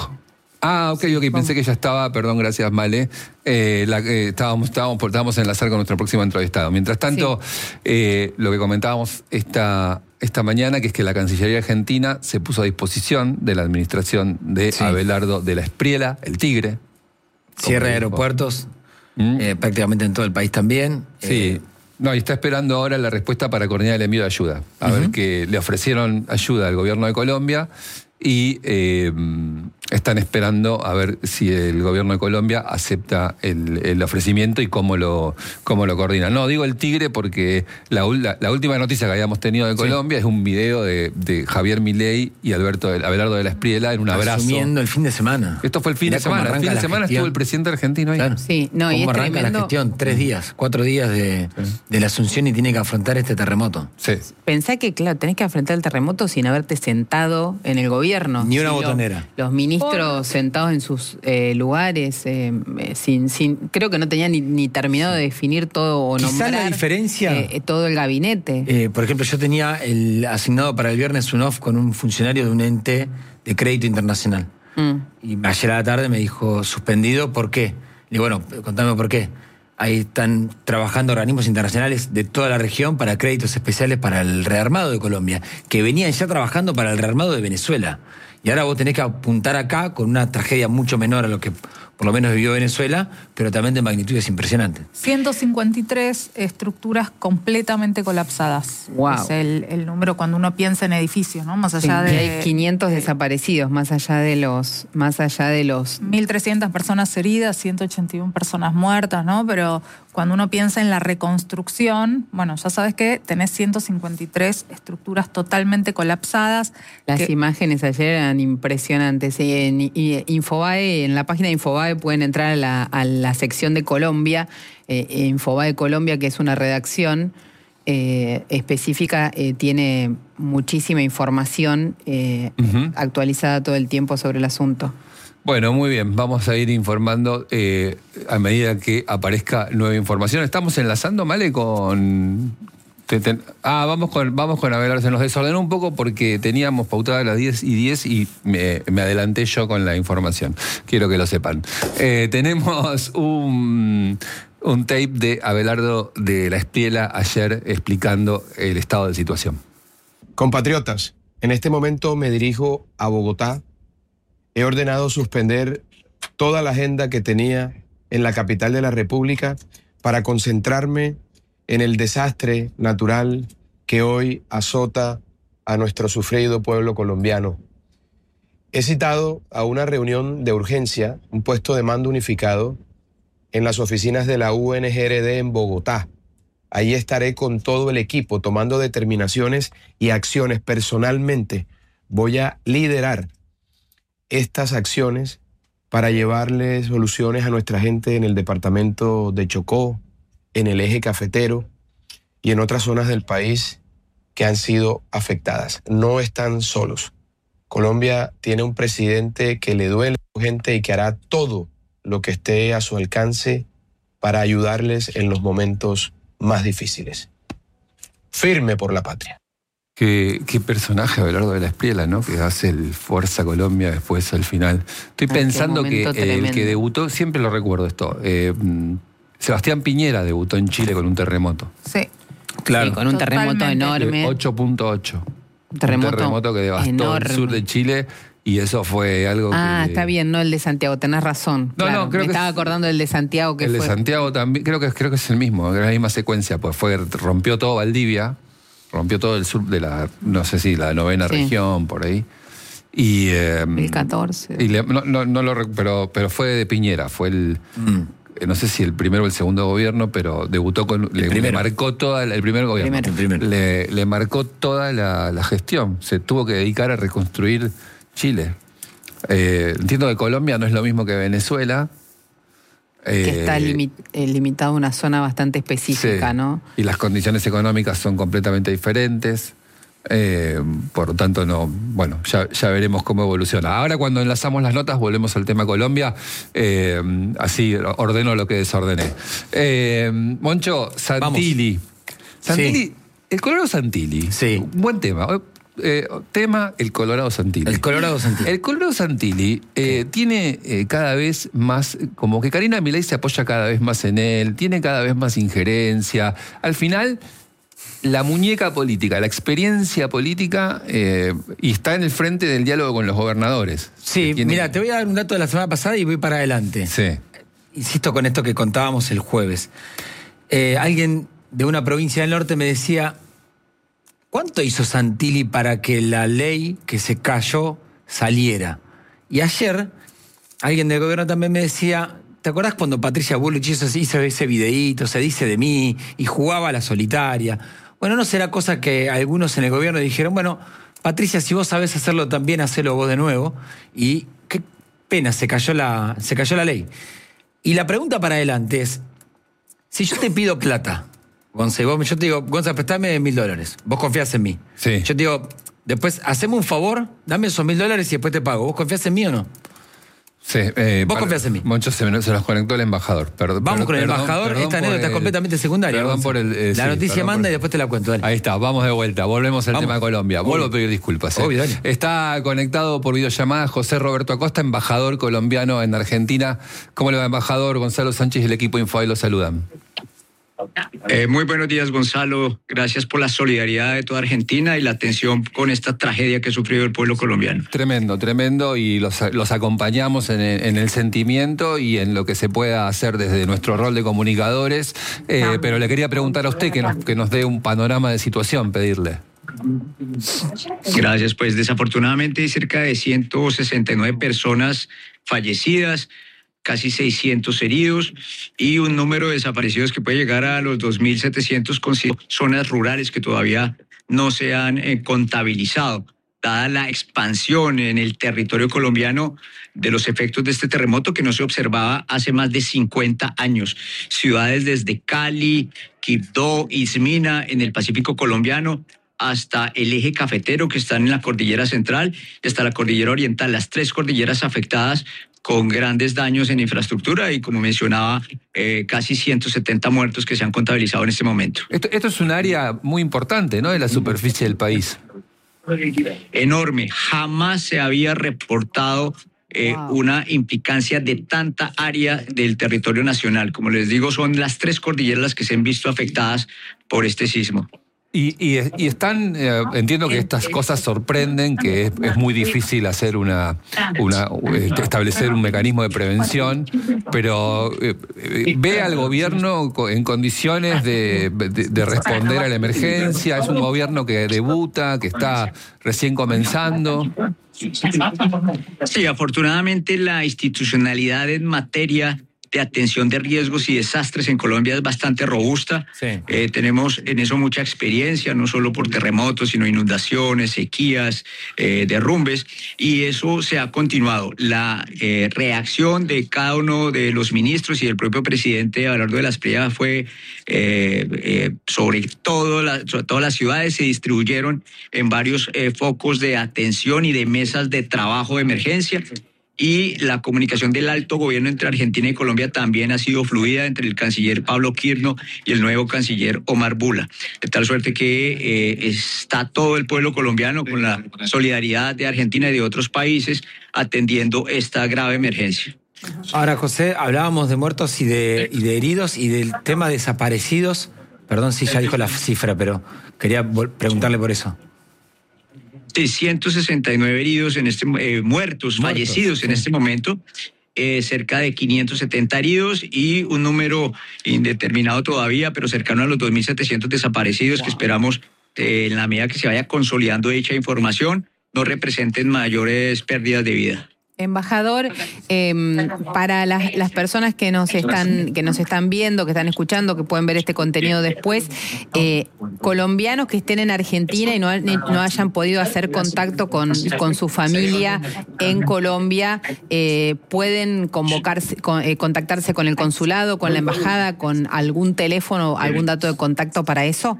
Ah, ok, ok, pensé que ya estaba, perdón, gracias, Male. Eh, la, eh, estábamos, estábamos, estábamos a enlazar con nuestro próximo entrevistado. Mientras tanto, sí. eh, lo que comentábamos esta, esta mañana, que es que la Cancillería Argentina se puso a disposición de la administración de sí. Abelardo de la Espriella, el Tigre. Cierre de aeropuertos, ¿Mm? eh, prácticamente en todo el país también. Sí. Eh, No, y está esperando ahora la respuesta para coordinar el envío de ayuda. A uh-huh. ver, que le ofrecieron ayuda al gobierno de Colombia y eh, están esperando a ver si el gobierno de Colombia acepta el, el ofrecimiento y cómo lo, cómo lo coordina. No, digo el Tigre porque la, la, la última noticia que habíamos tenido de Colombia sí. es un video de, de Javier Milei y Alberto Abelardo de la Espriella en un abrazo. Asumiendo el fin de semana. Esto fue el fin Mirá de semana. El fin de semana gestión. Estuvo el presidente argentino ahí. Claro. Sí, no, ¿Cómo y es arranca tremendo? La gestión? Tres días, cuatro días de, sí. de la Asunción y tiene que afrontar este terremoto. Sí. Pensá que, claro, tenés que afrontar el terremoto sin haberte sentado en el gobierno. Ni una sí, botonera. Los, los ministros oh. sentados en sus eh, lugares, eh, sin, sin, creo que no tenían ni, ni terminado de definir todo o Quizá nombrar la diferencia, eh, todo el gabinete. Eh, por ejemplo, yo tenía el asignado para el viernes un off con un funcionario de un ente de crédito internacional. Mm. Y ayer a la tarde me dijo, suspendido, ¿por qué? Le digo, bueno, contame por qué. Ahí están trabajando organismos internacionales de toda la región para créditos especiales para el rearmado de Colombia, que venían ya trabajando para el rearmado de Venezuela. Y ahora vos tenés que apuntar acá con una tragedia mucho menor a lo que por lo menos vivió Venezuela, pero también de magnitudes impresionantes. ciento cincuenta y tres estructuras completamente colapsadas. Wow. Es el, el número cuando uno piensa en edificios, ¿no? Más allá sí, de... Y hay quinientos de, desaparecidos, más allá de los... Más allá de los... mil trescientas personas heridas, ciento ochenta y una personas muertas, ¿no? Pero cuando uno piensa en la reconstrucción, bueno, ya sabes que tenés ciento cincuenta y tres estructuras totalmente colapsadas. Las que, imágenes ayer eran impresionantes. En Infobae, en la página de Infobae pueden entrar a la, a la sección de Colombia, eh, Infobae Colombia, que es una redacción eh, específica, eh, tiene muchísima información eh, uh-huh. actualizada todo el tiempo sobre el asunto. Bueno, muy bien, vamos a ir informando eh, a medida que aparezca nueva información. Estamos enlazando, Male, con... Te, te, ah, vamos con, vamos con Abelardo. Se nos desordenó un poco porque teníamos pautada a las diez y diez y me, me adelanté yo con la información. Quiero que lo sepan. Eh, tenemos un, un tape de Abelardo de la Espriella ayer explicando el estado de situación. Compatriotas, en este momento me dirijo a Bogotá. He ordenado suspender toda la agenda que tenía en la capital de la República para concentrarme en el desastre natural que hoy azota a nuestro sufrido pueblo colombiano. He citado a una reunión de urgencia, un puesto de mando unificado, en las oficinas de la U N G R D en Bogotá. Ahí estaré con todo el equipo tomando determinaciones y acciones. Personalmente voy a liderar estas acciones para llevarle soluciones a nuestra gente en el departamento de Chocó, en el eje cafetero y en otras zonas del país que han sido afectadas. No están solos. Colombia tiene un presidente que le duele a su gente y que hará todo lo que esté a su alcance para ayudarles en los momentos más difíciles. Firme por la patria. Qué, qué personaje, Abelardo de la Espriella, ¿no? Que hace el Fuerza Colombia después al final. Estoy ah, pensando que el que debutó, siempre lo recuerdo esto, eh, Sebastián Piñera debutó en Chile con un terremoto. Sí. Claro. Sí, con un Totalmente. terremoto enorme. ocho punto ocho. Un terremoto, un terremoto que devastó enorme. el sur de Chile. Y eso fue algo ah, que... Ah, está bien, no el de Santiago, tenés razón. No, claro, no, creo me que estaba es, acordando del de Santiago que el fue. El de Santiago también, creo que, creo que es el mismo, es la misma secuencia, pues fue, rompió todo Valdivia, rompió todo el sur de la, no sé si la novena sí. región, por ahí. Y... Eh, el catorce. Y le, no, no, no lo, pero, pero fue de Piñera, fue el... Mm. No sé si el primero o el segundo gobierno, pero debutó con... Le, le marcó toda... El primer gobierno. Primero. El primero. Le, le marcó toda la, la gestión. Se tuvo que dedicar a reconstruir Chile. Eh, entiendo que Colombia no es lo mismo que Venezuela. Que eh, está limi eh, limitado a una zona bastante específica, sí. ¿no? Y las condiciones económicas son completamente diferentes. Eh, por lo tanto, no, bueno, ya, ya veremos cómo evoluciona. Ahora, cuando enlazamos las notas, volvemos al tema Colombia. Eh, así ordeno lo que desordené. Eh, Moncho, Santilli. Vamos. Santilli, sí. El Colorado Santilli. Sí. Buen tema. Eh, tema, el Colorado Santilli. El Colorado Santilli. El Colorado Santilli eh, tiene eh, cada vez más, como que Karina Milei se apoya cada vez más en él, tiene cada vez más injerencia. Al final, la muñeca política, la experiencia política, eh, y está en el frente del diálogo con los gobernadores. Sí, tiene... mira, te voy a dar un dato de la semana pasada y voy para adelante. Sí. Insisto con esto que contábamos el jueves. Eh, alguien de una provincia del norte me decía, ¿cuánto hizo Santilli para que la ley que se cayó saliera? Y ayer, alguien del gobierno también me decía, ¿te acordás cuando Patricia Bullrich hizo, hizo ese videíto, se dice de mí, y jugaba a la solitaria? Bueno, ¿no será cosa que algunos en el gobierno dijeron, bueno, Patricia, si vos sabés hacerlo también, hacelo vos de nuevo? Y qué pena, se cayó la, se cayó la ley. Y la pregunta para adelante es, si yo te pido plata, Gonza, vos, yo te digo, Gonza, prestame mil dólares. Vos confías en mí. Sí. Yo te digo, después, haceme un favor, dame esos mil dólares y después te pago. ¿Vos confías en mí o no? Sí. Eh, Vos confías en mí. Moncho se, se los conectó el embajador. Perdón, vamos perdón, con el perdón, embajador. perdón Esta anécdota es completamente secundaria. Perdón Gonza. por el, eh, la sí, noticia manda por... y después te la cuento. Dale. Ahí está, vamos de vuelta. Volvemos al vamos. tema Colombia. Vuelvo Obvio. a pedir disculpas. Eh. Obvio, dale. Está conectado por videollamada José Roberto Acosta, embajador colombiano en Argentina. ¿Cómo le va, embajador? Gonzalo Sánchez y el equipo Infobae lo saludan. Eh, muy buenos días, Gonzalo. Gracias por la solidaridad de toda Argentina y la atención con esta tragedia que ha sufrido el pueblo colombiano. Tremendo, tremendo, y los, los acompañamos en el, en el sentimiento y en lo que se pueda hacer desde nuestro rol de comunicadores. Eh, pero le quería preguntar a usted que nos, que nos dé un panorama de situación, pedirle. Gracias, pues desafortunadamente hay cerca de ciento sesenta y nueve personas fallecidas. casi seiscientos heridos y un número de desaparecidos que puede llegar a los dos mil setecientos con zonas rurales que todavía no se han eh, contabilizado. Dada la expansión en el territorio colombiano de los efectos de este terremoto que no se observaba hace más de cincuenta años. Ciudades desde Cali, Quibdó, Ismina, en el Pacífico colombiano, hasta el eje cafetero que están en la cordillera central y hasta la cordillera oriental, las tres cordilleras afectadas con grandes daños en infraestructura y, como mencionaba, eh, casi ciento setenta muertos que se han contabilizado en este momento. Esto, esto es un área muy importante, ¿no?, de la superficie del país. Enorme. Jamás se había reportado eh, wow. una implicancia de tanta área del territorio nacional. Como les digo, son las tres cordilleras las que se han visto afectadas por este sismo. Y, y, y están, eh, entiendo que estas cosas sorprenden, que es, es muy difícil hacer una, una eh, establecer un mecanismo de prevención, pero eh, ¿ve al gobierno en condiciones de, de, de responder a la emergencia? ¿Es un gobierno que debuta, que está recién comenzando? Sí, afortunadamente la institucionalidad en materia de atención de riesgos y desastres en Colombia es bastante robusta. Sí. Eh, tenemos en eso mucha experiencia, no solo por terremotos, sino inundaciones, sequías, eh, derrumbes, y eso se ha continuado. La eh, reacción de cada uno de los ministros y del propio presidente Abelardo de la Espriella fue eh, eh, sobre, todo la, sobre todas las ciudades, se distribuyeron en varios eh, focos de atención y de mesas de trabajo de emergencia. Y la comunicación del alto gobierno entre Argentina y Colombia también ha sido fluida entre el canciller Pablo Quirno y el nuevo canciller Omar Bula. De tal suerte que eh, está todo el pueblo colombiano con la solidaridad de Argentina y de otros países atendiendo esta grave emergencia. Ahora, José, hablábamos de muertos y de, y de heridos y del tema de desaparecidos. Perdón si ya dijo la cifra, pero quería preguntarle por eso. ciento sesenta y nueve heridos en este eh, muertos, muertos, fallecidos sí. en este momento, eh, cerca de quinientos setenta heridos y un número indeterminado todavía, pero cercano a los dos mil setecientos desaparecidos, wow. que esperamos eh, en la medida que se vaya consolidando dicha información no representen mayores pérdidas de vida. Embajador, eh, para las, las personas que nos están que nos están viendo, que están escuchando, que pueden ver este contenido después, eh, colombianos que estén en Argentina y no, no hayan podido hacer contacto con, con su familia en Colombia, eh, ¿pueden convocarse, con, eh, contactarse con el consulado, con la embajada, con algún teléfono, algún dato de contacto para eso?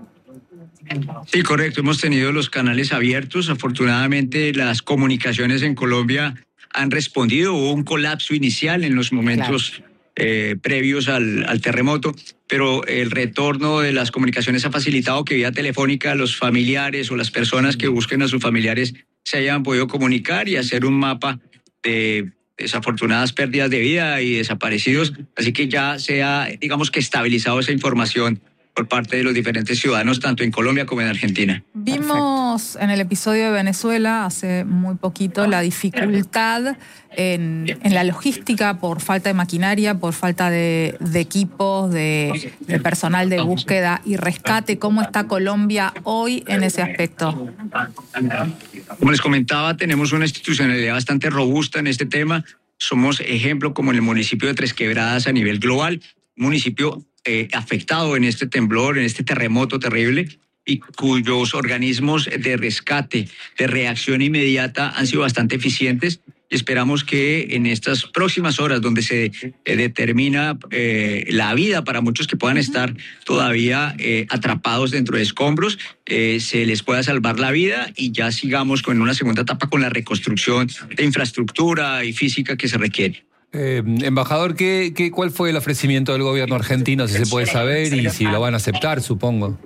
Sí, correcto. Hemos tenido los canales abiertos. Afortunadamente, las comunicaciones en Colombia han respondido. Hubo un colapso inicial en los momentos claro. eh, previos al, al terremoto, pero el retorno de las comunicaciones ha facilitado que vía telefónica los familiares o las personas que busquen a sus familiares se hayan podido comunicar y hacer un mapa de desafortunadas pérdidas de vida y desaparecidos. Así que ya se ha, digamos que, estabilizado esa información por parte de los diferentes ciudadanos, tanto en Colombia como en Argentina. Vimos Perfecto. en el episodio de Venezuela hace muy poquito la dificultad en, en la logística por falta de maquinaria, por falta de, de equipos, de, de personal de búsqueda y rescate. ¿Cómo está Colombia hoy en ese aspecto? Como les comentaba, tenemos una institucionalidad bastante robusta en este tema. Somos ejemplo como en el municipio de Tres Quebradas a nivel global, municipio Eh, afectado en este temblor, en este terremoto terrible, y cuyos organismos de rescate, de reacción inmediata han sido bastante eficientes. Y esperamos que en estas próximas horas, donde se eh, determina eh, la vida para muchos que puedan estar todavía eh, atrapados dentro de escombros, eh, se les pueda salvar la vida y ya sigamos con una segunda etapa con la reconstrucción de infraestructura y física que se requiere. Eh, embajador, ¿qué, qué, ¿cuál fue el ofrecimiento del gobierno argentino, si se puede saber, y si lo van a aceptar, supongo?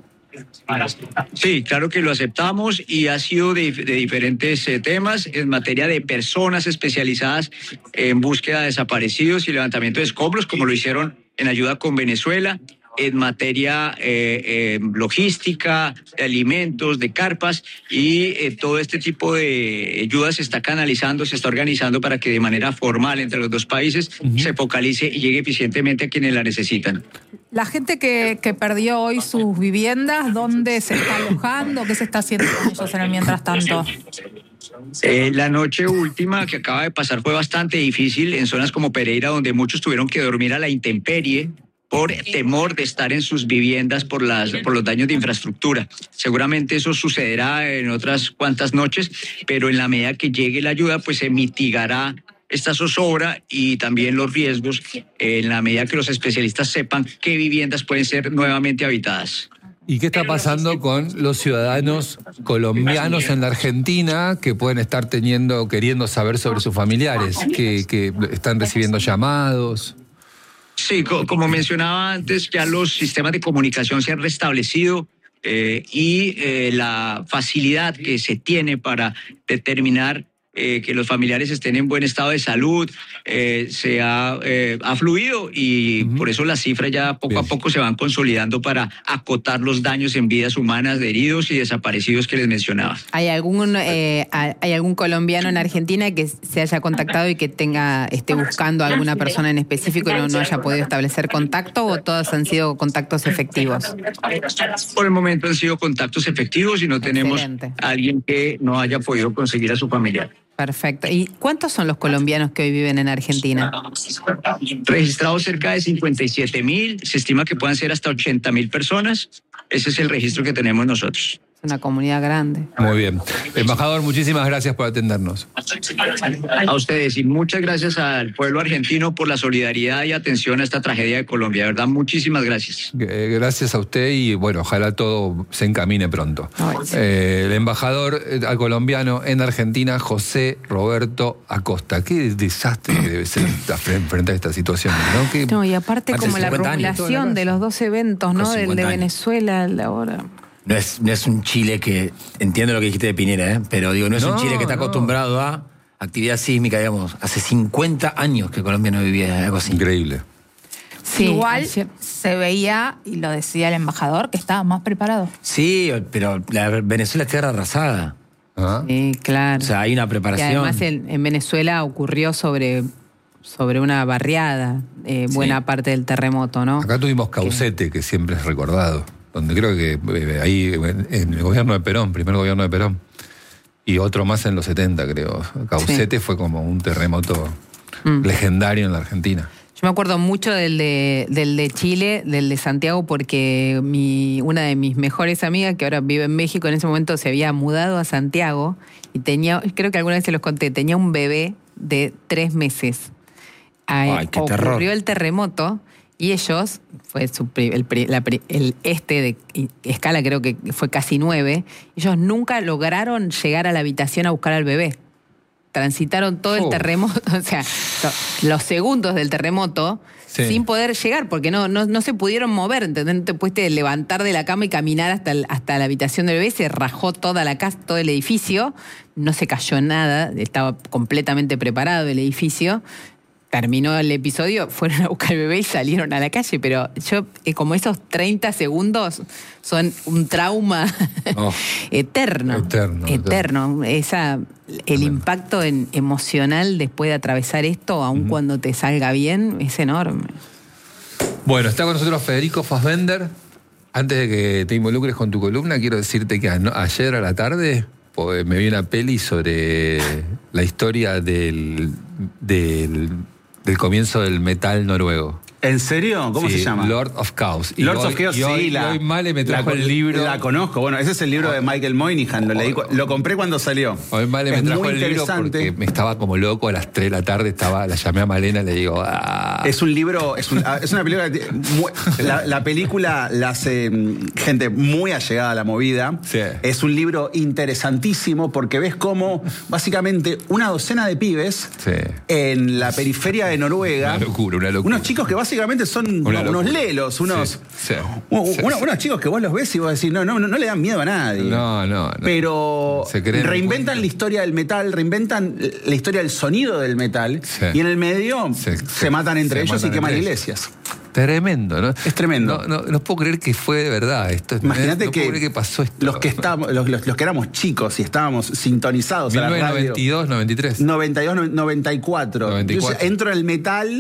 Sí, claro que lo aceptamos y ha sido de, de diferentes eh, temas en materia de personas especializadas en búsqueda de desaparecidos y levantamiento de escombros, como lo hicieron en ayuda con Venezuela, en materia eh, eh, logística, de alimentos, de carpas, y eh, todo este tipo de ayudas se está canalizando, se está organizando para que de manera formal entre los dos países uh-huh. se focalice y llegue eficientemente a quienes la necesitan. La gente que, que perdió hoy sus viviendas, ¿dónde se está alojando? ¿Qué se está haciendo con ellos en el mientras tanto? Eh, la noche última que acaba de pasar fue bastante difícil en zonas como Pereira, donde muchos tuvieron que dormir a la intemperie por temor de estar en sus viviendas por, las, por los daños de infraestructura. Seguramente eso sucederá en otras cuantas noches, pero en la medida que llegue la ayuda, pues se mitigará esta zozobra y también los riesgos en la medida que los especialistas sepan qué viviendas pueden ser nuevamente habitadas. ¿Y qué está pasando con los ciudadanos colombianos en la Argentina que pueden estar teniendo, queriendo saber sobre sus familiares, que, que están recibiendo llamados? Sí, co- como mencionaba antes, ya los sistemas de comunicación se han restablecido eh, y eh, la facilidad que se tiene para determinar eh, que los familiares estén en buen estado de salud eh, se ha, eh, ha fluido y uh-huh. por eso las cifras ya poco Bien. a poco se van consolidando para acotar los daños en vidas humanas de heridos y desaparecidos que les mencionaba. ¿Hay algún, eh, hay algún colombiano en Argentina que se haya contactado y que tenga esté buscando a alguna persona en específico y no, no haya podido establecer contacto, o todos han sido contactos efectivos? Por el momento han sido contactos efectivos y no tenemos Excelente. a alguien que no haya podido conseguir a su familiar. Perfecto. ¿Y cuántos son los colombianos que hoy viven en Argentina? Registrados cerca de cincuenta y siete mil, se estima que puedan ser hasta ochenta mil personas. Ese es el registro que tenemos nosotros. Es una comunidad grande. Muy bien. Embajador, muchísimas gracias por atendernos. A ustedes y muchas gracias al pueblo argentino por la solidaridad y atención a esta tragedia de Colombia. De verdad, muchísimas gracias. Gracias a usted y bueno, ojalá todo se encamine pronto. Ay, sí. eh, el embajador eh, colombiano en Argentina, José Roberto Acosta. Qué desastre que debe ser enfrentar esta situación, ¿no? Que, no, y aparte Hace como la cincuenta años, acumulación de los dos eventos, ¿no? Del de años. Venezuela, ahora. No es, no es un Chile que, entiendo lo que dijiste de Pinera, ¿eh? Pero digo, no es No, un Chile que está no. acostumbrado a actividad sísmica, digamos. Hace cincuenta años que Colombia no vivía algo así. Increíble. Sí, Igual ayer- se veía, y lo decía el embajador, que estaba más preparado. Sí, pero la Venezuela es tierra arrasada. ¿Ah? Sí, claro. O sea, hay una Y preparación. además en, en Venezuela ocurrió sobre, sobre una barriada eh, buena parte del terremoto, ¿no? Acá tuvimos Caucete, que siempre es recordado, donde creo que eh, ahí en, en el gobierno de Perón, primer gobierno de Perón, y otro más en los setenta, creo. Caucete Sí. fue como un terremoto Mm. legendario en la Argentina. Yo me acuerdo mucho del de, del de Chile, del de Santiago, porque mi, una de mis mejores amigas, que ahora vive en México, en ese momento se había mudado a Santiago y tenía, creo que alguna vez se los conté, tenía un bebé de tres meses. Ay, Ay, qué ocurrió terror. el terremoto y ellos, fue su, pri- el, pri- la pri- el este de y- escala creo que fue casi nueve, ellos nunca lograron llegar a la habitación a buscar al bebé. Transitaron todo el Oh. terremoto, o sea, lo- los segundos del terremoto Sí. sin poder llegar, porque no, no, no se pudieron mover, ¿entendés? No te pudiste levantar de la cama y caminar hasta, el- hasta la habitación del bebé, se rajó toda la casa, todo el edificio, no se cayó nada, estaba completamente preparado el edificio. Terminó el episodio, fueron a buscar al bebé y salieron a la calle, pero yo, eh, como esos treinta segundos son un trauma Oh. eterno. Eterno, Eterno. Esa, el Tremendo. impacto en- emocional después de atravesar esto, aun cuando te salga bien, es enorme. Bueno, está con nosotros Federico Fassbender. Antes de que te involucres con tu columna, quiero decirte que ano- ayer a la tarde pues, me vi una peli sobre la historia del, del, del comienzo del metal noruego. ¿En serio? ¿Cómo Sí, se llama? Lord of Chaos. Y Lords hoy- of Chaos, y hoy, sí. La, y hoy Male me trajo la- el libro. La conozco. Bueno, ese es el libro de Michael Moynihan. Lo, leí, cu- lo compré cuando salió. Hoy Male es me trajo muy el libro interesante. porque me estaba como loco a las tres de la tarde. Estaba, la llamé a Malena y le digo... Ah. Es un libro, es, un- es una película. que tiene muy- la, la película la hace mm, gente muy allegada a la movida. Sí. Es un libro interesantísimo porque ves cómo básicamente una docena de pibes Sí. en la periferia de Noruega. Una locura, una locura. Unos chicos que básicamente son Una unos locura. lelos, unos, Sí, sí, u- sí, unos, sí. unos chicos que vos los ves y vos decís, no, no, no, no le dan miedo a nadie. No, no, no. Pero Se creen reinventan cuento. la historia del metal, reinventan la historia del sonido del metal Sí. y en el medio Se- se, se- matan entre se ellos matan y queman entre ellos. iglesias. Tremendo, ¿no? Es tremendo. No, no, no puedo creer que fue de verdad esto. Imagínate no que, puedo creer que pasó esto. los que estábamos, los, los- los que éramos chicos y estábamos sintonizados a la mil novecientos noventa y radio. dos, noventa y tres. noventa y dos, noventa y cuatro. noventa y cuatro. Yo entro en el metal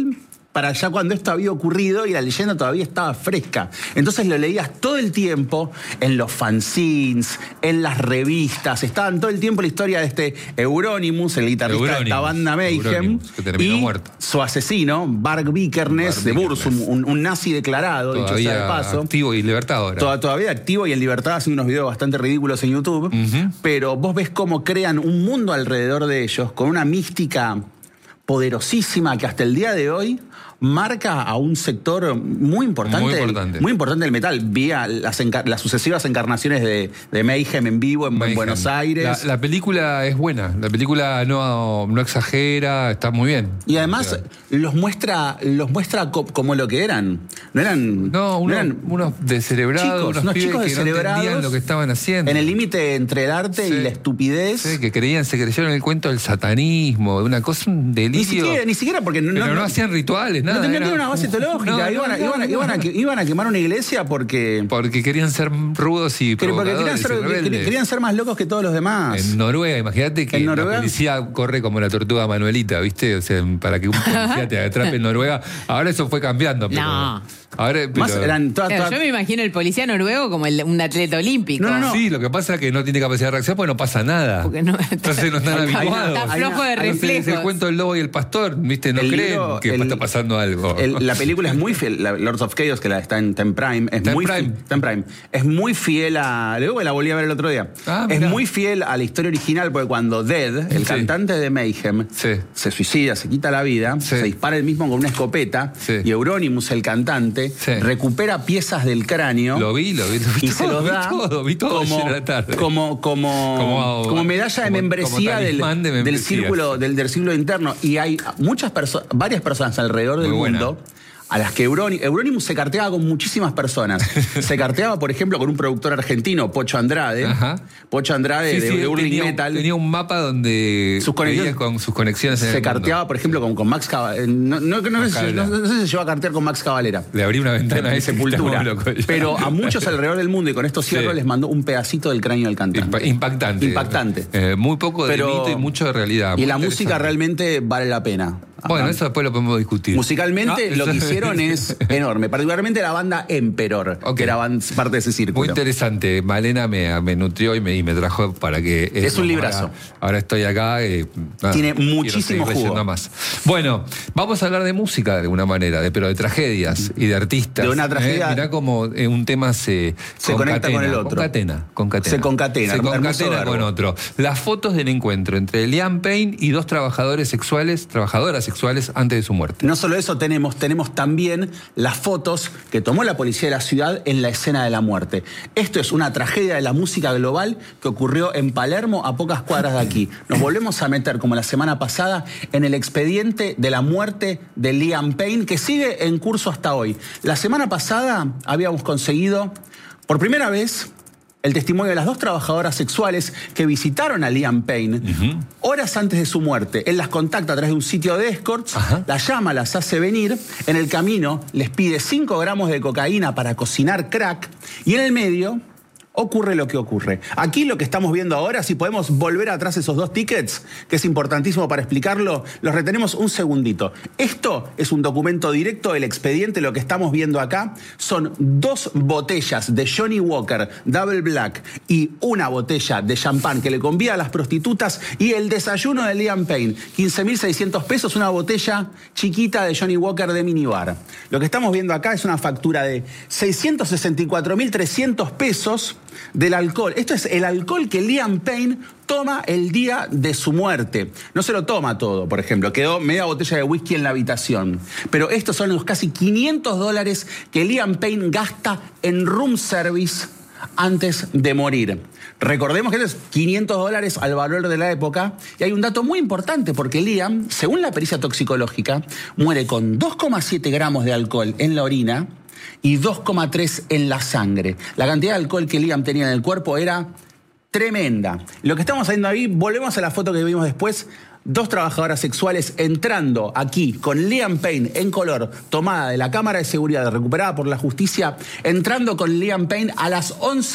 para ya cuando esto había ocurrido y la leyenda todavía estaba fresca. Entonces lo leías todo el tiempo en los fanzines, en las revistas. Estaban todo el tiempo la historia de este Euronymous, el guitarrista Euronymous, de esta banda Mayhem, que terminó y muerto. Su asesino, Bark Vikernes, Bark de Burzum, un, un nazi declarado, todavía dicho sea de paso. Activo y en libertad ahora. Toda, todavía activo y en libertad, haciendo unos videos bastante ridículos en YouTube. Uh-huh. Pero vos ves cómo crean un mundo alrededor de ellos con una mística poderosísima que hasta el día de hoy marca a un sector muy importante, muy importante, muy importante del metal. Vía las, las sucesivas encarnaciones de, de Mayhem en vivo en Mayhem. Buenos Aires. La, la película es buena, la película no, no exagera, está muy bien. Y además o sea, los muestra, los muestra co como lo que eran. No eran. No, uno, no eran unos descerebrados, chicos, unos, unos pibes chicos que descerebrados, no entendían lo que estaban haciendo. En el límite entre el arte sí, y la estupidez. Sí, que creían, se creyeron el cuento del satanismo, de una cosa, un delirio. Ni siquiera, ni siquiera porque no, pero no, no, no hacían rituales, nada. No tenían una base teológica, no, iban, a, no, iban, a, iban, a, iban a quemar una iglesia porque... Porque querían ser rudos y porque querían ser, y querían ser más locos que todos los demás. En Noruega, imagínate que la policía corre como la tortuga Manuelita, ¿viste? O sea, para que un policía te atrape en Noruega. Ahora eso fue cambiando. Pero, no. Ahora, pero, más eran todas, pero todas... yo me imagino el policía noruego como el, un atleta olímpico. No, no, no. Sí, lo que pasa es que no tiene capacidad de reacción porque no pasa nada. No, entonces no están habituados. Está flojo de reflejos. Es el cuento del lobo y el pastor, ¿viste? No el creen libro, que el, está pasando algo. El, la película es muy fiel, la Lords of Chaos, que la está en Ten Prime, es Ten muy Prime. Fiel, Ten Prime. Es muy fiel a. Luego la volví a ver el otro día. Ah, es muy fiel a la historia original, porque cuando Dead, el sí. cantante de Mayhem, sí. se suicida, se quita la vida, sí. se dispara él mismo con una escopeta, sí. y Euronymous, el cantante, sí. recupera piezas del cráneo. Lo vi, lo vi, lo vi y todo, se los da vi todo, vi todo como, ayer a la tarde. Como, como, como, como medalla de como, membresía, como del, de membresía del círculo del, del círculo interno. Y hay muchas personas, varias personas alrededor del Muy mundo. Buena. A las que Euronymous, Euronymous se carteaba con muchísimas personas. Se carteaba, por ejemplo, con un productor argentino, Pocho Andrade. Ajá. Pocho Andrade sí, de, sí, de Urling tenía, Metal. Tenía un mapa donde sus conexiones, con sus conexiones en se el carteaba, mundo. por ejemplo, con, con Max Cavalera. No, no, no, no, sé, no, no sé si se llevó a cartear con Max Cavalera. Le abrí una ventana de Sepultura. Pero a muchos alrededor del mundo, y con esto cierro, sí. les mandó un pedacito del cráneo del cantante. Impactante. Impactante. Eh, muy poco de Pero, mito y mucho de realidad. Y la música realmente vale la pena. Bueno, Ajá. eso después lo podemos discutir. Musicalmente, ¿no? lo que hicieron es enorme. Particularmente la banda Emperor, okay. que era parte de ese círculo. Muy interesante. Malena me, me nutrió y me, y me trajo para que... Es un librazo. Ahora, ahora estoy acá. Eh, nada, Tiene muchísimo jugo. Más. Bueno, vamos a hablar de música de alguna manera, de, pero de tragedias y de artistas. De una tragedia... Eh, mirá como eh, un tema se... Se conecta con el otro. Concatena, concatena. Se concatena. Se concatena con otro. Las fotos del encuentro entre Liam Payne y dos trabajadores sexuales, trabajadoras sexuales antes de su muerte. No solo eso tenemos, tenemos también las fotos que tomó la policía de la ciudad en la escena de la muerte. Esto es una tragedia de la música global que ocurrió en Palermo, a pocas cuadras de aquí. Nos volvemos a meter, como la semana pasada, en el expediente de la muerte de Liam Payne, que sigue en curso hasta hoy. La semana pasada habíamos conseguido, por primera vez, el testimonio de las dos trabajadoras sexuales que visitaron a Liam Payne uh-huh. horas antes de su muerte. Él las contacta a través de un sitio de escorts, uh-huh. las llama, las hace venir, en el camino les pide cinco gramos de cocaína para cocinar crack, y en el medio ocurre lo que ocurre. Aquí lo que estamos viendo ahora, si podemos volver atrás esos dos tickets, que es importantísimo para explicarlo, los retenemos un segundito. Esto es un documento directo del expediente. Lo que estamos viendo acá son dos botellas de Johnny Walker Double Black y una botella de champán que le convida a las prostitutas, y el desayuno de Liam Payne, quince mil seiscientos pesos, una botella chiquita de Johnny Walker de minibar. Lo que estamos viendo acá es una factura de seiscientos sesenta y cuatro mil trescientos pesos del alcohol. Esto es el alcohol que Liam Payne toma el día de su muerte. No se lo toma todo, por ejemplo. Quedó media botella de whisky en la habitación. Pero estos son los casi quinientos dólares que Liam Payne gasta en room service antes de morir. Recordemos que eso es quinientos dólares al valor de la época. Y hay un dato muy importante, porque Liam, según la pericia toxicológica, muere con dos coma siete gramos de alcohol en la orina y dos coma tres en la sangre. La cantidad de alcohol que Liam tenía en el cuerpo era tremenda. Lo que estamos viendo ahí, volvemos a la foto que vimos después, dos trabajadoras sexuales entrando aquí con Liam Payne en color, tomada de la cámara de seguridad recuperada por la justicia, entrando con Liam Payne a las once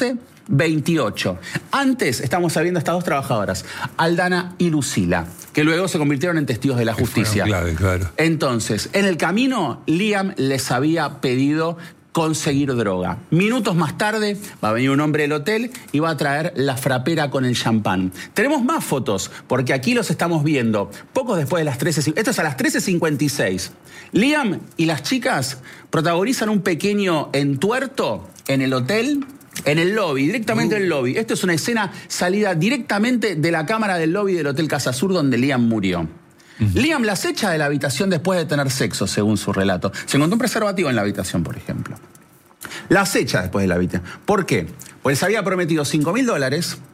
veintiocho. Antes estamos sabiendo estas dos trabajadoras, Aldana y Lucila, que luego se convirtieron en testigos de la justicia. Clave, claro. Entonces, en el camino, Liam les había pedido conseguir droga. Minutos más tarde va a venir un hombre del hotel y va a traer la frapera con el champán. Tenemos más fotos, porque aquí los estamos viendo poco después de las trece. Esto es a las trece cincuenta y seis. Liam y las chicas protagonizan un pequeño entuerto en el hotel, en el lobby, directamente uh. en el lobby. Esto es una escena salida directamente de la cámara del lobby del Hotel Casa Sur donde Liam murió. Uh-huh. Liam las echa de la habitación después de tener sexo, según su relato. Se encontró un preservativo en la habitación, por ejemplo. Las echa después de la habitación. ¿Por qué? Pues les había prometido cinco mil dólares